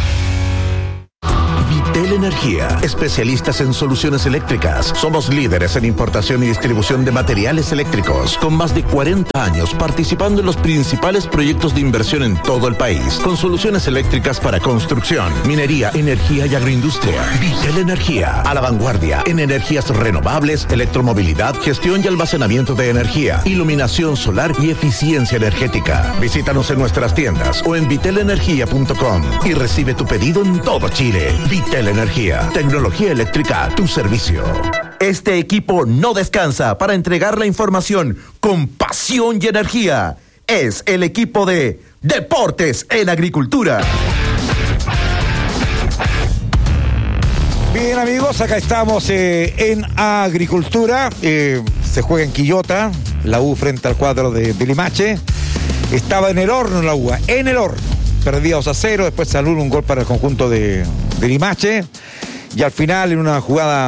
Vitel Energía, especialistas en soluciones eléctricas. Somos líderes en importación y distribución de materiales eléctricos, con más de cuarenta años participando en los principales proyectos de inversión en todo el país, con soluciones eléctricas para construcción, minería, energía y agroindustria. Vitel Energía, a la vanguardia en energías renovables, electromovilidad, gestión y almacenamiento de energía, iluminación solar y eficiencia energética. Visítanos en nuestras tiendas o en vitel energía punto com y recibe tu pedido en todo Chile. Vitel Energía, tecnología eléctrica a tu servicio. Este equipo no descansa para entregar la información con pasión y energía. Es el equipo de Deportes en Agricultura. Bien, amigos, acá estamos eh, en Agricultura. Eh, se juega en Quillota, la U frente al cuadro de, de Limache. Estaba en el horno la U, en el horno. Perdía dos a cero, después salió un gol para el conjunto de, de Limache. Y al final, en una jugada,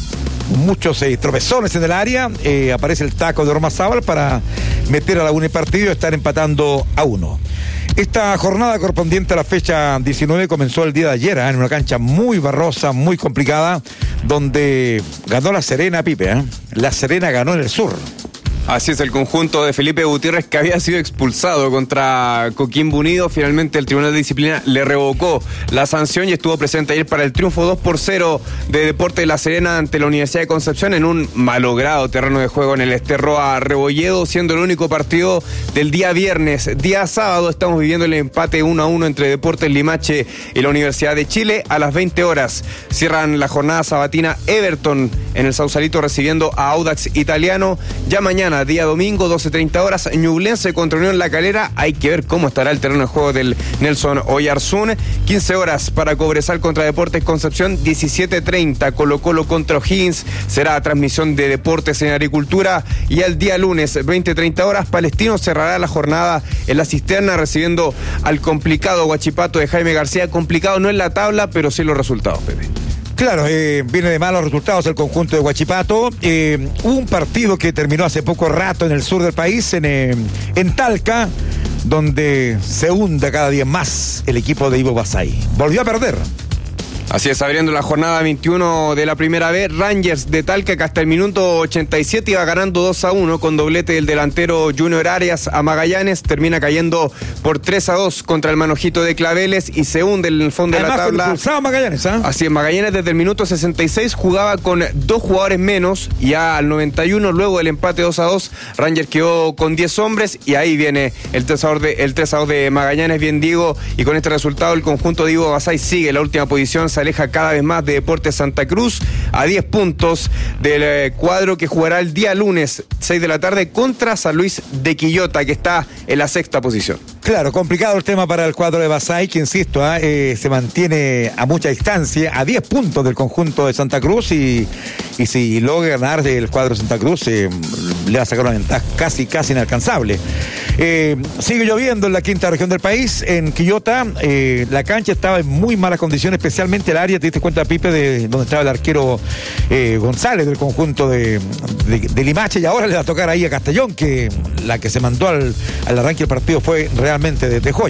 muchos eh, tropezones en el área, eh, aparece el taco de Ormazábal para meter a la U en el partido y estar empatando a uno. Esta jornada correspondiente a la fecha diecinueve comenzó el día de ayer, ¿eh? En una cancha muy barrosa, muy complicada, donde ganó La Serena, Pipe. ¿eh? La Serena ganó en el sur. Así es, el conjunto de Felipe Gutiérrez, que había sido expulsado contra Coquimbo Unido, finalmente el Tribunal de Disciplina le revocó la sanción y estuvo presente ayer para el triunfo dos por cero de Deportes de La Serena ante la Universidad de Concepción en un malogrado terreno de juego en el Esterroa Rebolledo, siendo el único partido del día viernes. Día sábado estamos viviendo el empate uno a uno entre Deportes Limache y la Universidad de Chile. A las veinte horas cierran la jornada sabatina Everton en el Sausalito recibiendo a Audax Italiano. Ya mañana, día domingo, doce treinta horas, Ñublense contra Unión La Calera. Hay que ver cómo estará el terreno de juego del Nelson Oyarzún. quince horas para Cobresal contra Deportes Concepción. diecisiete treinta Colo Colo contra O'Higgins. Será transmisión de Deportes en Agricultura. Y el día lunes, veinte treinta horas, Palestino cerrará la jornada en la Cisterna recibiendo al complicado Huachipato de Jaime García. Complicado no en la tabla, pero sí los resultados, Pepe. Claro, eh, viene de malos resultados el conjunto de Huachipato. Eh, un partido que terminó hace poco rato en el sur del país, en, eh, en Talca, donde se hunde cada día más el equipo de Ivo Basay. Volvió a perder. Así es, abriendo la jornada veintiuno de la primera B, Rangers de Talca, que hasta el minuto ochenta y siete iba ganando dos a uno con doblete del delantero Junior Arias a Magallanes, termina cayendo por tres a dos contra el Manojito de Claveles y se hunde en el fondo Además, de la tabla. Magallanes, ¿eh? Así es, Magallanes desde el minuto sesenta y seis jugaba con dos jugadores menos y ya al noventa y uno, luego del empate dos a dos, Rangers quedó con diez hombres y ahí viene el tres a dos de, el tres a dos de Magallanes, bien digo, y con este resultado el conjunto de Ivo Basay sigue en la última posición, se aleja cada vez más de Deportes Santa Cruz a diez puntos del eh, cuadro que jugará el día lunes seis de la tarde contra San Luis de Quillota, que está en la sexta posición. Claro, complicado el tema para el cuadro de Basay, que insisto, ¿eh? Eh, se mantiene a mucha distancia, a diez puntos del conjunto de Santa Cruz y, y si logra ganar el cuadro de Santa Cruz eh, le va a sacar una ventaja casi, casi inalcanzable. Eh, sigue lloviendo en la quinta región del país, en Quillota, eh, la cancha estaba en muy malas condiciones, especialmente el área, te diste cuenta, Pipe, de donde estaba el arquero eh, González del conjunto de, de, de Limache, y ahora le va a tocar ahí a Castellón, que la que se mandó al, al arranque del partido fue realmente de, de joya.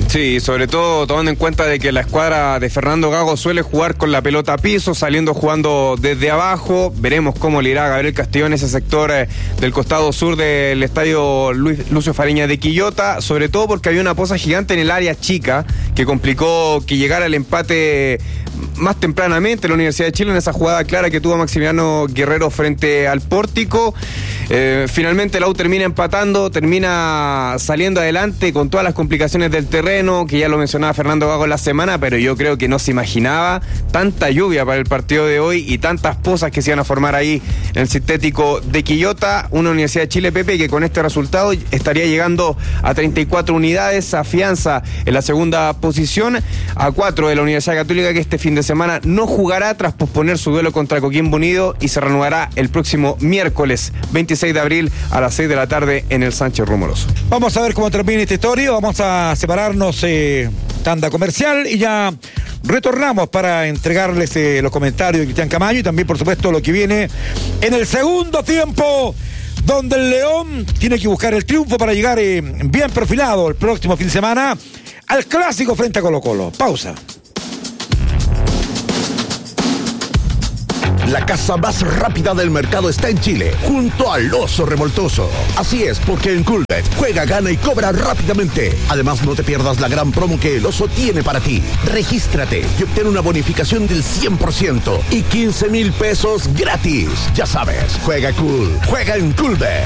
Sí, sobre todo tomando en cuenta de que la escuadra de Fernando Gago suele jugar con la pelota a piso, saliendo jugando desde abajo. Veremos cómo le irá a Gabriel Castillo en ese sector eh, del costado sur del estadio Luis, Lucio Fariña de Quillota, sobre todo porque había una poza gigante en el área chica que complicó que llegara el empate más tempranamente la Universidad de Chile en esa jugada clara que tuvo Maximiliano Guerrero frente al Pórtico. Eh, finalmente la U termina empatando, termina saliendo adelante con todas las complicaciones del terreno, que ya lo mencionaba Fernando Gago en la semana, pero yo creo que no se imaginaba tanta lluvia para el partido de hoy y tantas pozas que se iban a formar ahí en el sintético de Quillota. Una Universidad de Chile, Pepe, que con este resultado estaría llegando a treinta y cuatro unidades, afianza en la segunda posición, a cuatro de la Universidad Católica, que este fin de semana no jugará tras posponer su duelo contra Coquimbo Unido y se reanudará el próximo miércoles veintiséis de abril a las seis de la tarde en el Sánchez Rumoroso. Vamos a ver cómo termina esta historia, vamos a separarnos eh, tanda comercial y ya retornamos para entregarles eh, los comentarios de Cristian Camayo y también por supuesto lo que viene en el segundo tiempo, donde el León tiene que buscar el triunfo para llegar eh, bien perfilado el próximo fin de semana al clásico frente a Colo Colo. Pausa. La casa más rápida del mercado está en Chile, junto al Oso Revoltoso. Así es, porque en Coolbet juega, gana y cobra rápidamente. Además, no te pierdas la gran promo que el Oso tiene para ti. Regístrate y obtén una bonificación del cien por ciento y quince mil pesos gratis. Ya sabes, juega cool, juega en Coolbet.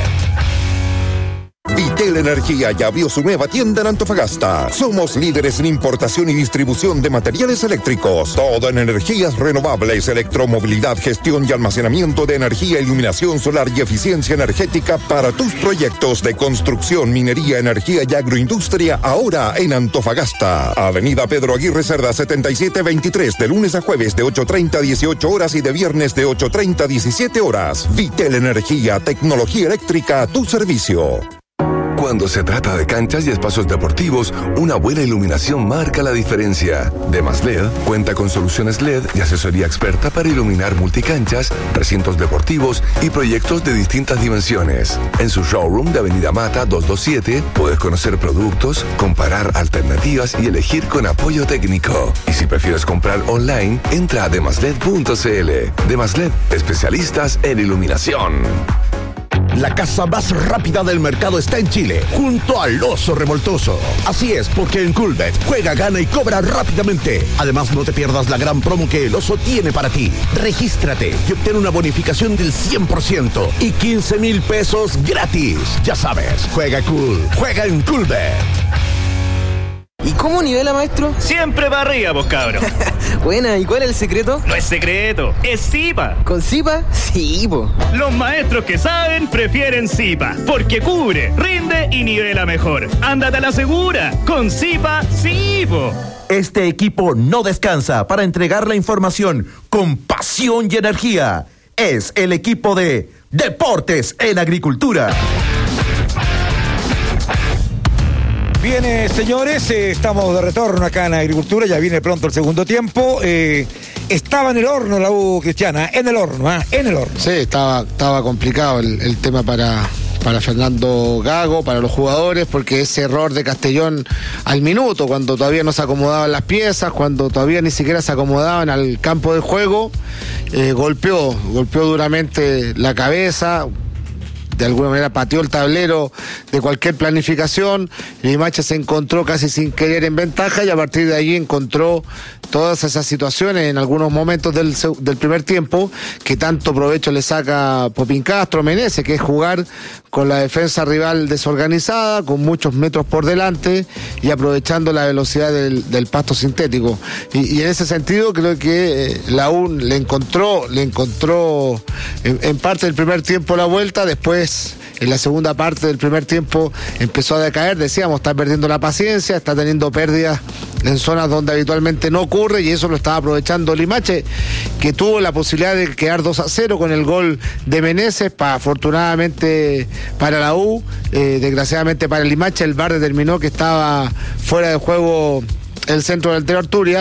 Vitel Energía ya abrió su nueva tienda en Antofagasta. Somos líderes en importación y distribución de materiales eléctricos. Todo en energías renovables, electromovilidad, gestión y almacenamiento de energía, iluminación solar y eficiencia energética para tus proyectos de construcción, minería, energía y agroindustria, ahora en Antofagasta. Avenida Pedro Aguirre Cerda setenta y siete veintitrés, de lunes a jueves de ocho treinta a dieciocho horas y de viernes de ocho treinta a diecisiete horas. Vitel Energía, tecnología eléctrica a tu servicio. Cuando se trata de canchas y espacios deportivos, una buena iluminación marca la diferencia. Demas L E D cuenta con soluciones L E D y asesoría experta para iluminar multicanchas, recintos deportivos y proyectos de distintas dimensiones. En su showroom de Avenida Mata doscientos veintisiete puedes conocer productos, comparar alternativas y elegir con apoyo técnico. Y si prefieres comprar online, entra a demasled punto cl. Demas L E D, especialistas en iluminación. La casa más rápida del mercado está en Chile, junto al Oso Revoltoso. Así es, porque en Coolbet juega, gana y cobra rápidamente. Además, no te pierdas la gran promo que el Oso tiene para ti. Regístrate y obtén una bonificación del cien por ciento y quince mil pesos gratis. Ya sabes, juega cool, juega en Coolbet. ¿Y cómo nivela, maestro? Siempre para arriba, vos cabros. Buena, ¿y cuál es el secreto? No es secreto, es Zipa. ¿Con Zipa? Sí, po. Los maestros que saben prefieren Zipa, porque cubre, rinde y nivela mejor. Ándate a la segura, con Zipa, sí, po. Este equipo no descansa para entregar la información con pasión y energía. Es el equipo de Deportes en Agricultura. Bien, eh, señores, eh, estamos de retorno acá en Agricultura, ya viene pronto el segundo tiempo. Eh, estaba en el horno la U Cristiana, en el horno, ¿eh? en el horno. Sí, estaba, estaba complicado el, el tema para, para Fernando Gago, para los jugadores, porque ese error de Castellón al minuto, cuando todavía no se acomodaban las piezas, cuando todavía ni siquiera se acomodaban al campo de juego, eh, golpeó, golpeó duramente la cabeza. De alguna manera pateó el tablero de cualquier planificación. Limache se encontró casi sin querer en ventaja y a partir de ahí encontró todas esas situaciones en algunos momentos del, del primer tiempo que tanto provecho le saca Popín Castro Meneses, que es jugar con la defensa rival desorganizada, con muchos metros por delante y aprovechando la velocidad del, del pasto sintético. Y, y en ese sentido creo que eh, la U le encontró, le encontró en, en parte del primer tiempo la vuelta, después en la segunda parte del primer tiempo empezó a decaer, decíamos, está perdiendo la paciencia, está teniendo pérdidas en zonas donde habitualmente no ocurre y eso lo estaba aprovechando Limache, que tuvo la posibilidad de quedar dos a cero con el gol de Meneses, pa, afortunadamente para la U, eh, desgraciadamente para Limache, el V A R determinó que estaba fuera de juego el centro del Tero Arturia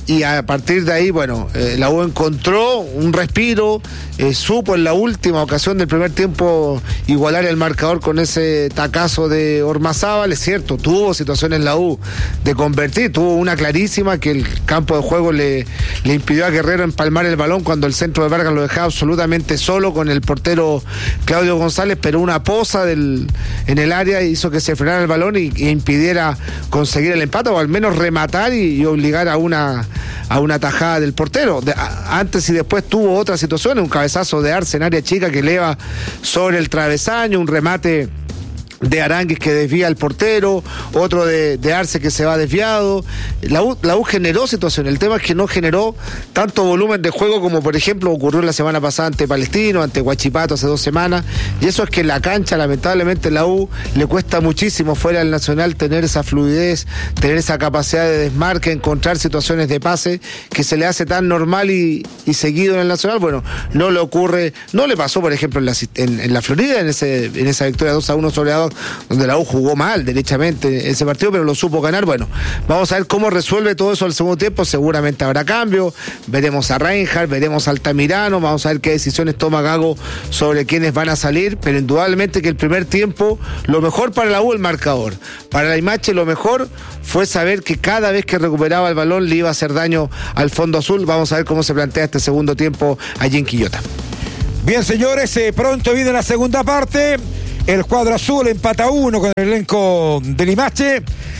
y a partir de ahí, bueno, eh, la U encontró un respiro, eh, supo en la última ocasión del primer tiempo igualar el marcador con ese tacazo de Ormazábal. Es cierto, tuvo situaciones la U de convertir, tuvo una clarísima que el campo de juego le, le impidió a Guerrero empalmar el balón cuando el centro de Vargas lo dejaba absolutamente solo con el portero Claudio González, pero una poza del, en el área hizo que se frenara el balón y, y impidiera conseguir el empate o al menos rematar y, y obligar a una a una tajada del portero. De, a, antes y después tuvo otras situaciones, un cabezazo de Arce en área chica que eleva sobre el travesaño, un remate de Aránguiz que desvía al portero, otro de, de Arce que se va desviado. La U, la U generó situaciones, el tema es que no generó tanto volumen de juego como por ejemplo ocurrió la semana pasada ante Palestino, ante Huachipato hace dos semanas, y eso es que en la cancha lamentablemente la U le cuesta muchísimo fuera del Nacional tener esa fluidez, tener esa capacidad de desmarque, encontrar situaciones de pase que se le hace tan normal y, y seguido en el Nacional. Bueno, no le ocurre, no le pasó por ejemplo en la, en, en la Florida, en, ese, en esa victoria dos a uno sobre Ador, donde la U jugó mal derechamente ese partido, pero lo supo ganar. Bueno, vamos a ver cómo resuelve todo eso al segundo tiempo. Seguramente habrá cambio, veremos a Reinhardt, veremos a Altamirano, vamos a ver qué decisiones toma Gago sobre quiénes van a salir, pero indudablemente que el primer tiempo, lo mejor para la U el marcador, para la Limache lo mejor fue saber que cada vez que recuperaba el balón le iba a hacer daño al fondo azul. Vamos a ver cómo se plantea este segundo tiempo allí en Quillota. Bien, señores, eh, pronto viene la segunda parte. El cuadro azul empata uno con el elenco de Limache.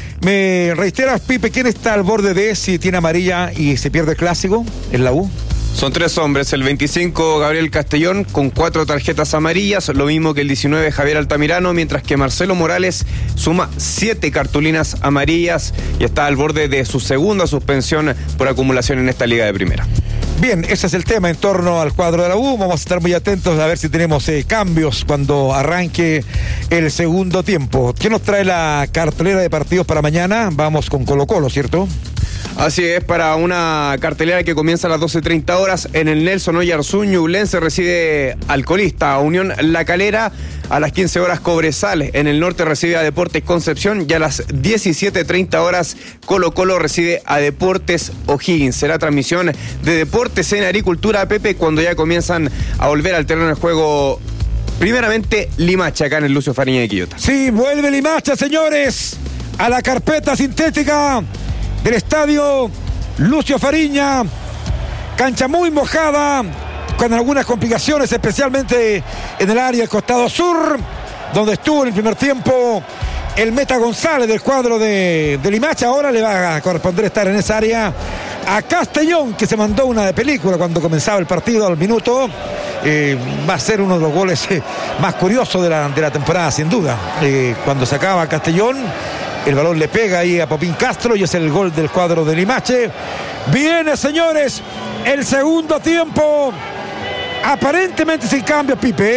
Me reiteras, Pipe, ¿quién está al borde de si tiene amarilla y se pierde el clásico en la U? Son tres hombres, el veinticinco Gabriel Castellón con cuatro tarjetas amarillas, lo mismo que el diecinueve Javier Altamirano, mientras que Marcelo Morales suma siete cartulinas amarillas y está al borde de su segunda suspensión por acumulación en esta liga de primera. Bien, ese es el tema en torno al cuadro de la U. Vamos a estar muy atentos a ver si tenemos eh, cambios cuando arranque el segundo tiempo. ¿Quién nos trae la cartelera de partidos para mañana? Vamos con Colo-Colo, ¿cierto? Así es, para una cartelera que comienza a las doce treinta horas en el Nelson Oyarzún. Ñublense recibe al colista Unión La Calera. A las quince horas Cobresal en el norte recibe a Deportes Concepción y a las diecisiete treinta horas Colo Colo recibe a Deportes O'Higgins. Será transmisión de Deportes en Agricultura, Pepe, cuando ya comienzan a volver al terreno de juego. Primeramente Limache acá en el Lucio Fariña de Quillota. Sí, vuelve Limache, señores, a la carpeta sintética del estadio Lucio Fariña. Cancha muy mojada, con algunas complicaciones, especialmente en el área del costado sur, donde estuvo en el primer tiempo el Meta González del cuadro de, de Limache. Ahora le va a corresponder estar en esa área a Castellón, que se mandó una de película cuando comenzaba el partido al minuto. Eh, va a ser uno de los goles eh, más curiosos de la, de la temporada, sin duda. Eh, cuando se acaba Castellón, el balón le pega ahí a Popín Castro y es el gol del cuadro de Limache. Viene, señores, el segundo tiempo, aparentemente sin cambio, Pipe.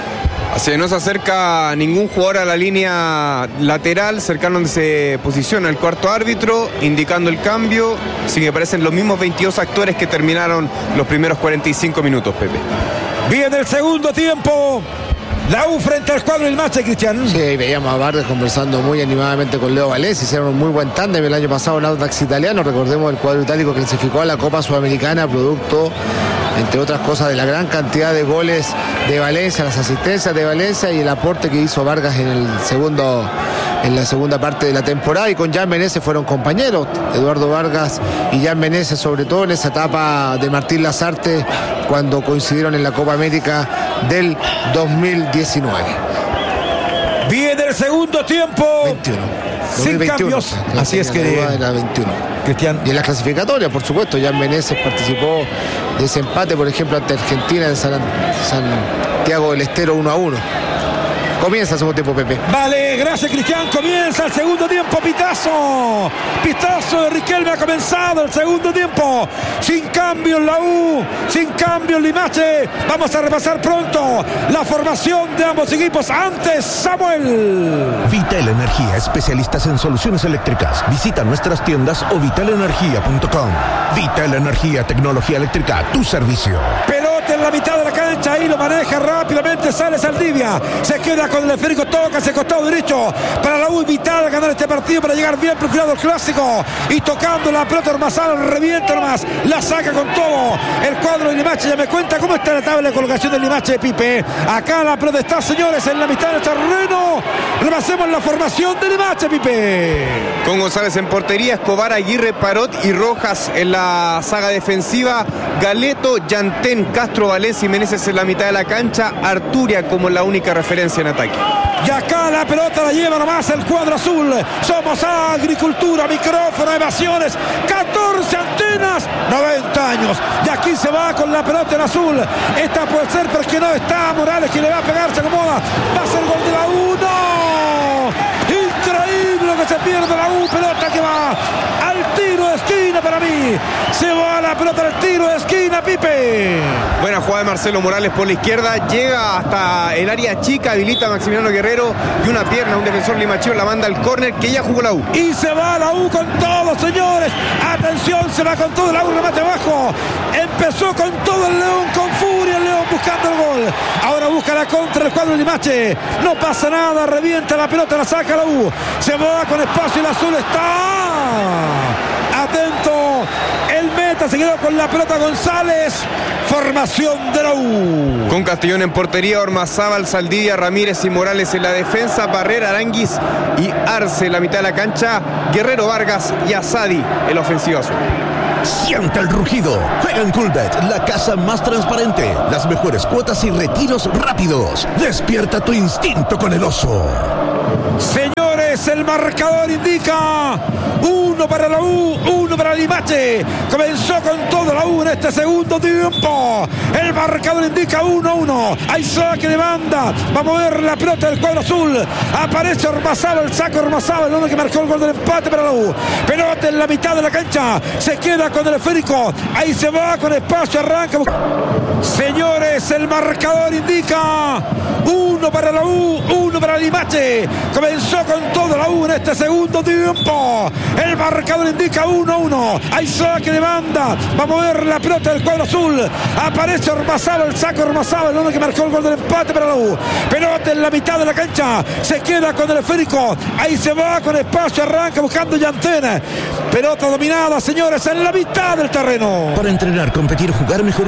Así no se acerca ningún jugador a la línea lateral, cercano donde se posiciona el cuarto árbitro, indicando el cambio. Así que parecen los mismos veintidós actores que terminaron los primeros cuarenta y cinco minutos, Pepe. Viene el segundo tiempo. La U frente al cuadro del Limache, Cristian. Sí, veíamos a Vargas conversando muy animadamente con Leo Valdés. Hicieron un muy buen tándem el año pasado en Audax Italiano. Recordemos, el cuadro itálico clasificó a la Copa Sudamericana, producto, entre otras cosas, de la gran cantidad de goles de Valencia, las asistencias de Valencia y el aporte que hizo Vargas en el segundo, en la segunda parte de la temporada. Y con Jan Meneses fueron compañeros, Eduardo Vargas y Jan Meneses, sobre todo en esa etapa de Martín Lazarte, cuando coincidieron en la Copa América del dos mil diecinueve. Viene el segundo tiempo. veintiuno. Sin cambios. Así es que era veintiuno. Cristian. Y en las clasificatorias, por supuesto, Jan Meneses participó de ese empate, por ejemplo, ante Argentina en San, Santiago del Estero uno a uno. Comienza el segundo tiempo, Pepe. Vale, gracias, Cristian. Comienza el segundo tiempo, pitazo. Pitazo de Riquelme, ha comenzado el segundo tiempo. Sin cambio en la U, sin cambio en Limache. Vamos a repasar pronto la formación de ambos equipos. Antes, Samuel. Vital Energía, especialistas en soluciones eléctricas. Visita nuestras tiendas o vital energía punto com. Vital Energía, tecnología eléctrica a tu servicio. Pelota en la mitad de la cancha, ahí lo maneja rápidamente, sale Saldivia. Se queda con el esférico, toca ese costado derecho para la la U, vital ganar este partido para llegar bien perfilado al clásico. Y tocando la pelota Ormazábal, revienta nomás, la saca con todo el cuadro de Limache. Ya me cuenta cómo está la tabla de colocación del Limache, Pipe. Acá la pelota está, señores, en la mitad del terreno. Repasemos la formación de Limache, Pipe. Con González en portería, Escobar, Aguirre, Parot y Rojas en la saga defensiva. Galeto, Yantén, Castro, Valencia y Meneses en la mitad de la cancha. Arturia como la única referencia en ataque. Y acá la pelota la lleva nomás el cuadro azul. Somos agricultura, micrófono, evasiones, catorce antenas, noventa años. Y aquí se va con la pelota en azul. Esta puede ser porque no está Morales, que le va a pegar, se acomoda. Va a ser gol de la U. ¡No! Increíble que se pierde la U. Pelota que va al tiro de esquina para mí. Se va la pelota al tiro de esquina, Pipe. Buena jugada de Marcelo Morales por la izquierda. Llega hasta el área chica, habilita a Maximiliano Guerrero. Y una pierna, un defensor limacheo la manda al córner, que ya jugó la U. Y se va la U con todo, señores. Atención, se va con todo la U, remate abajo. Empezó con todo el León, con furia el León buscando el gol. Ahora busca la contra el cuadro de Limache. No pasa nada, revienta la pelota, la saca la U. Se va con espacio, el azul está atento. El meta se quedó con la pelota González. Formación de la U. Con Castellón en portería, Ormazábal, Saldivia, Ramírez y Morales en la defensa, Barrera, Aranguis y Arce en la mitad de la cancha, Guerrero, Vargas y Asadi en la ofensiva azul. Siente el rugido. Juega en Coolbet, la casa más transparente. Las mejores cuotas y retiros rápidos. Despierta tu instinto con el oso. Señores, el marcador indica uno para la U, uno para Limache. Comenzó con todo la U en este segundo tiempo. El marcador indica uno a uno. Hay saque de banda. Va a mover la pelota del cuadro azul. Aparece Ormazábal, el saco Ormazábal, el hombre que marcó el gol del empate para la U. Pelota en la mitad de la cancha. Se queda con el esférico. Ahí se va con espacio, arranca. Señores, el marcador indica uno para la U, uno para Limache. Comenzó con todo la U en este segundo tiempo. El marcador indica uno a uno. Hay saque de banda. Va a mover la pelota del cuadro azul. Aparece Ormazábal, el saco Ormazábal, el hombre que marcó el gol del empate para la U. Pelota en la mitad de la cancha. Se queda con el esférico. Ahí se va con espacio, arranca buscando Yantén. Pelota dominada, señores, en la mitad del terreno. Para entrenar, competir, jugar mejor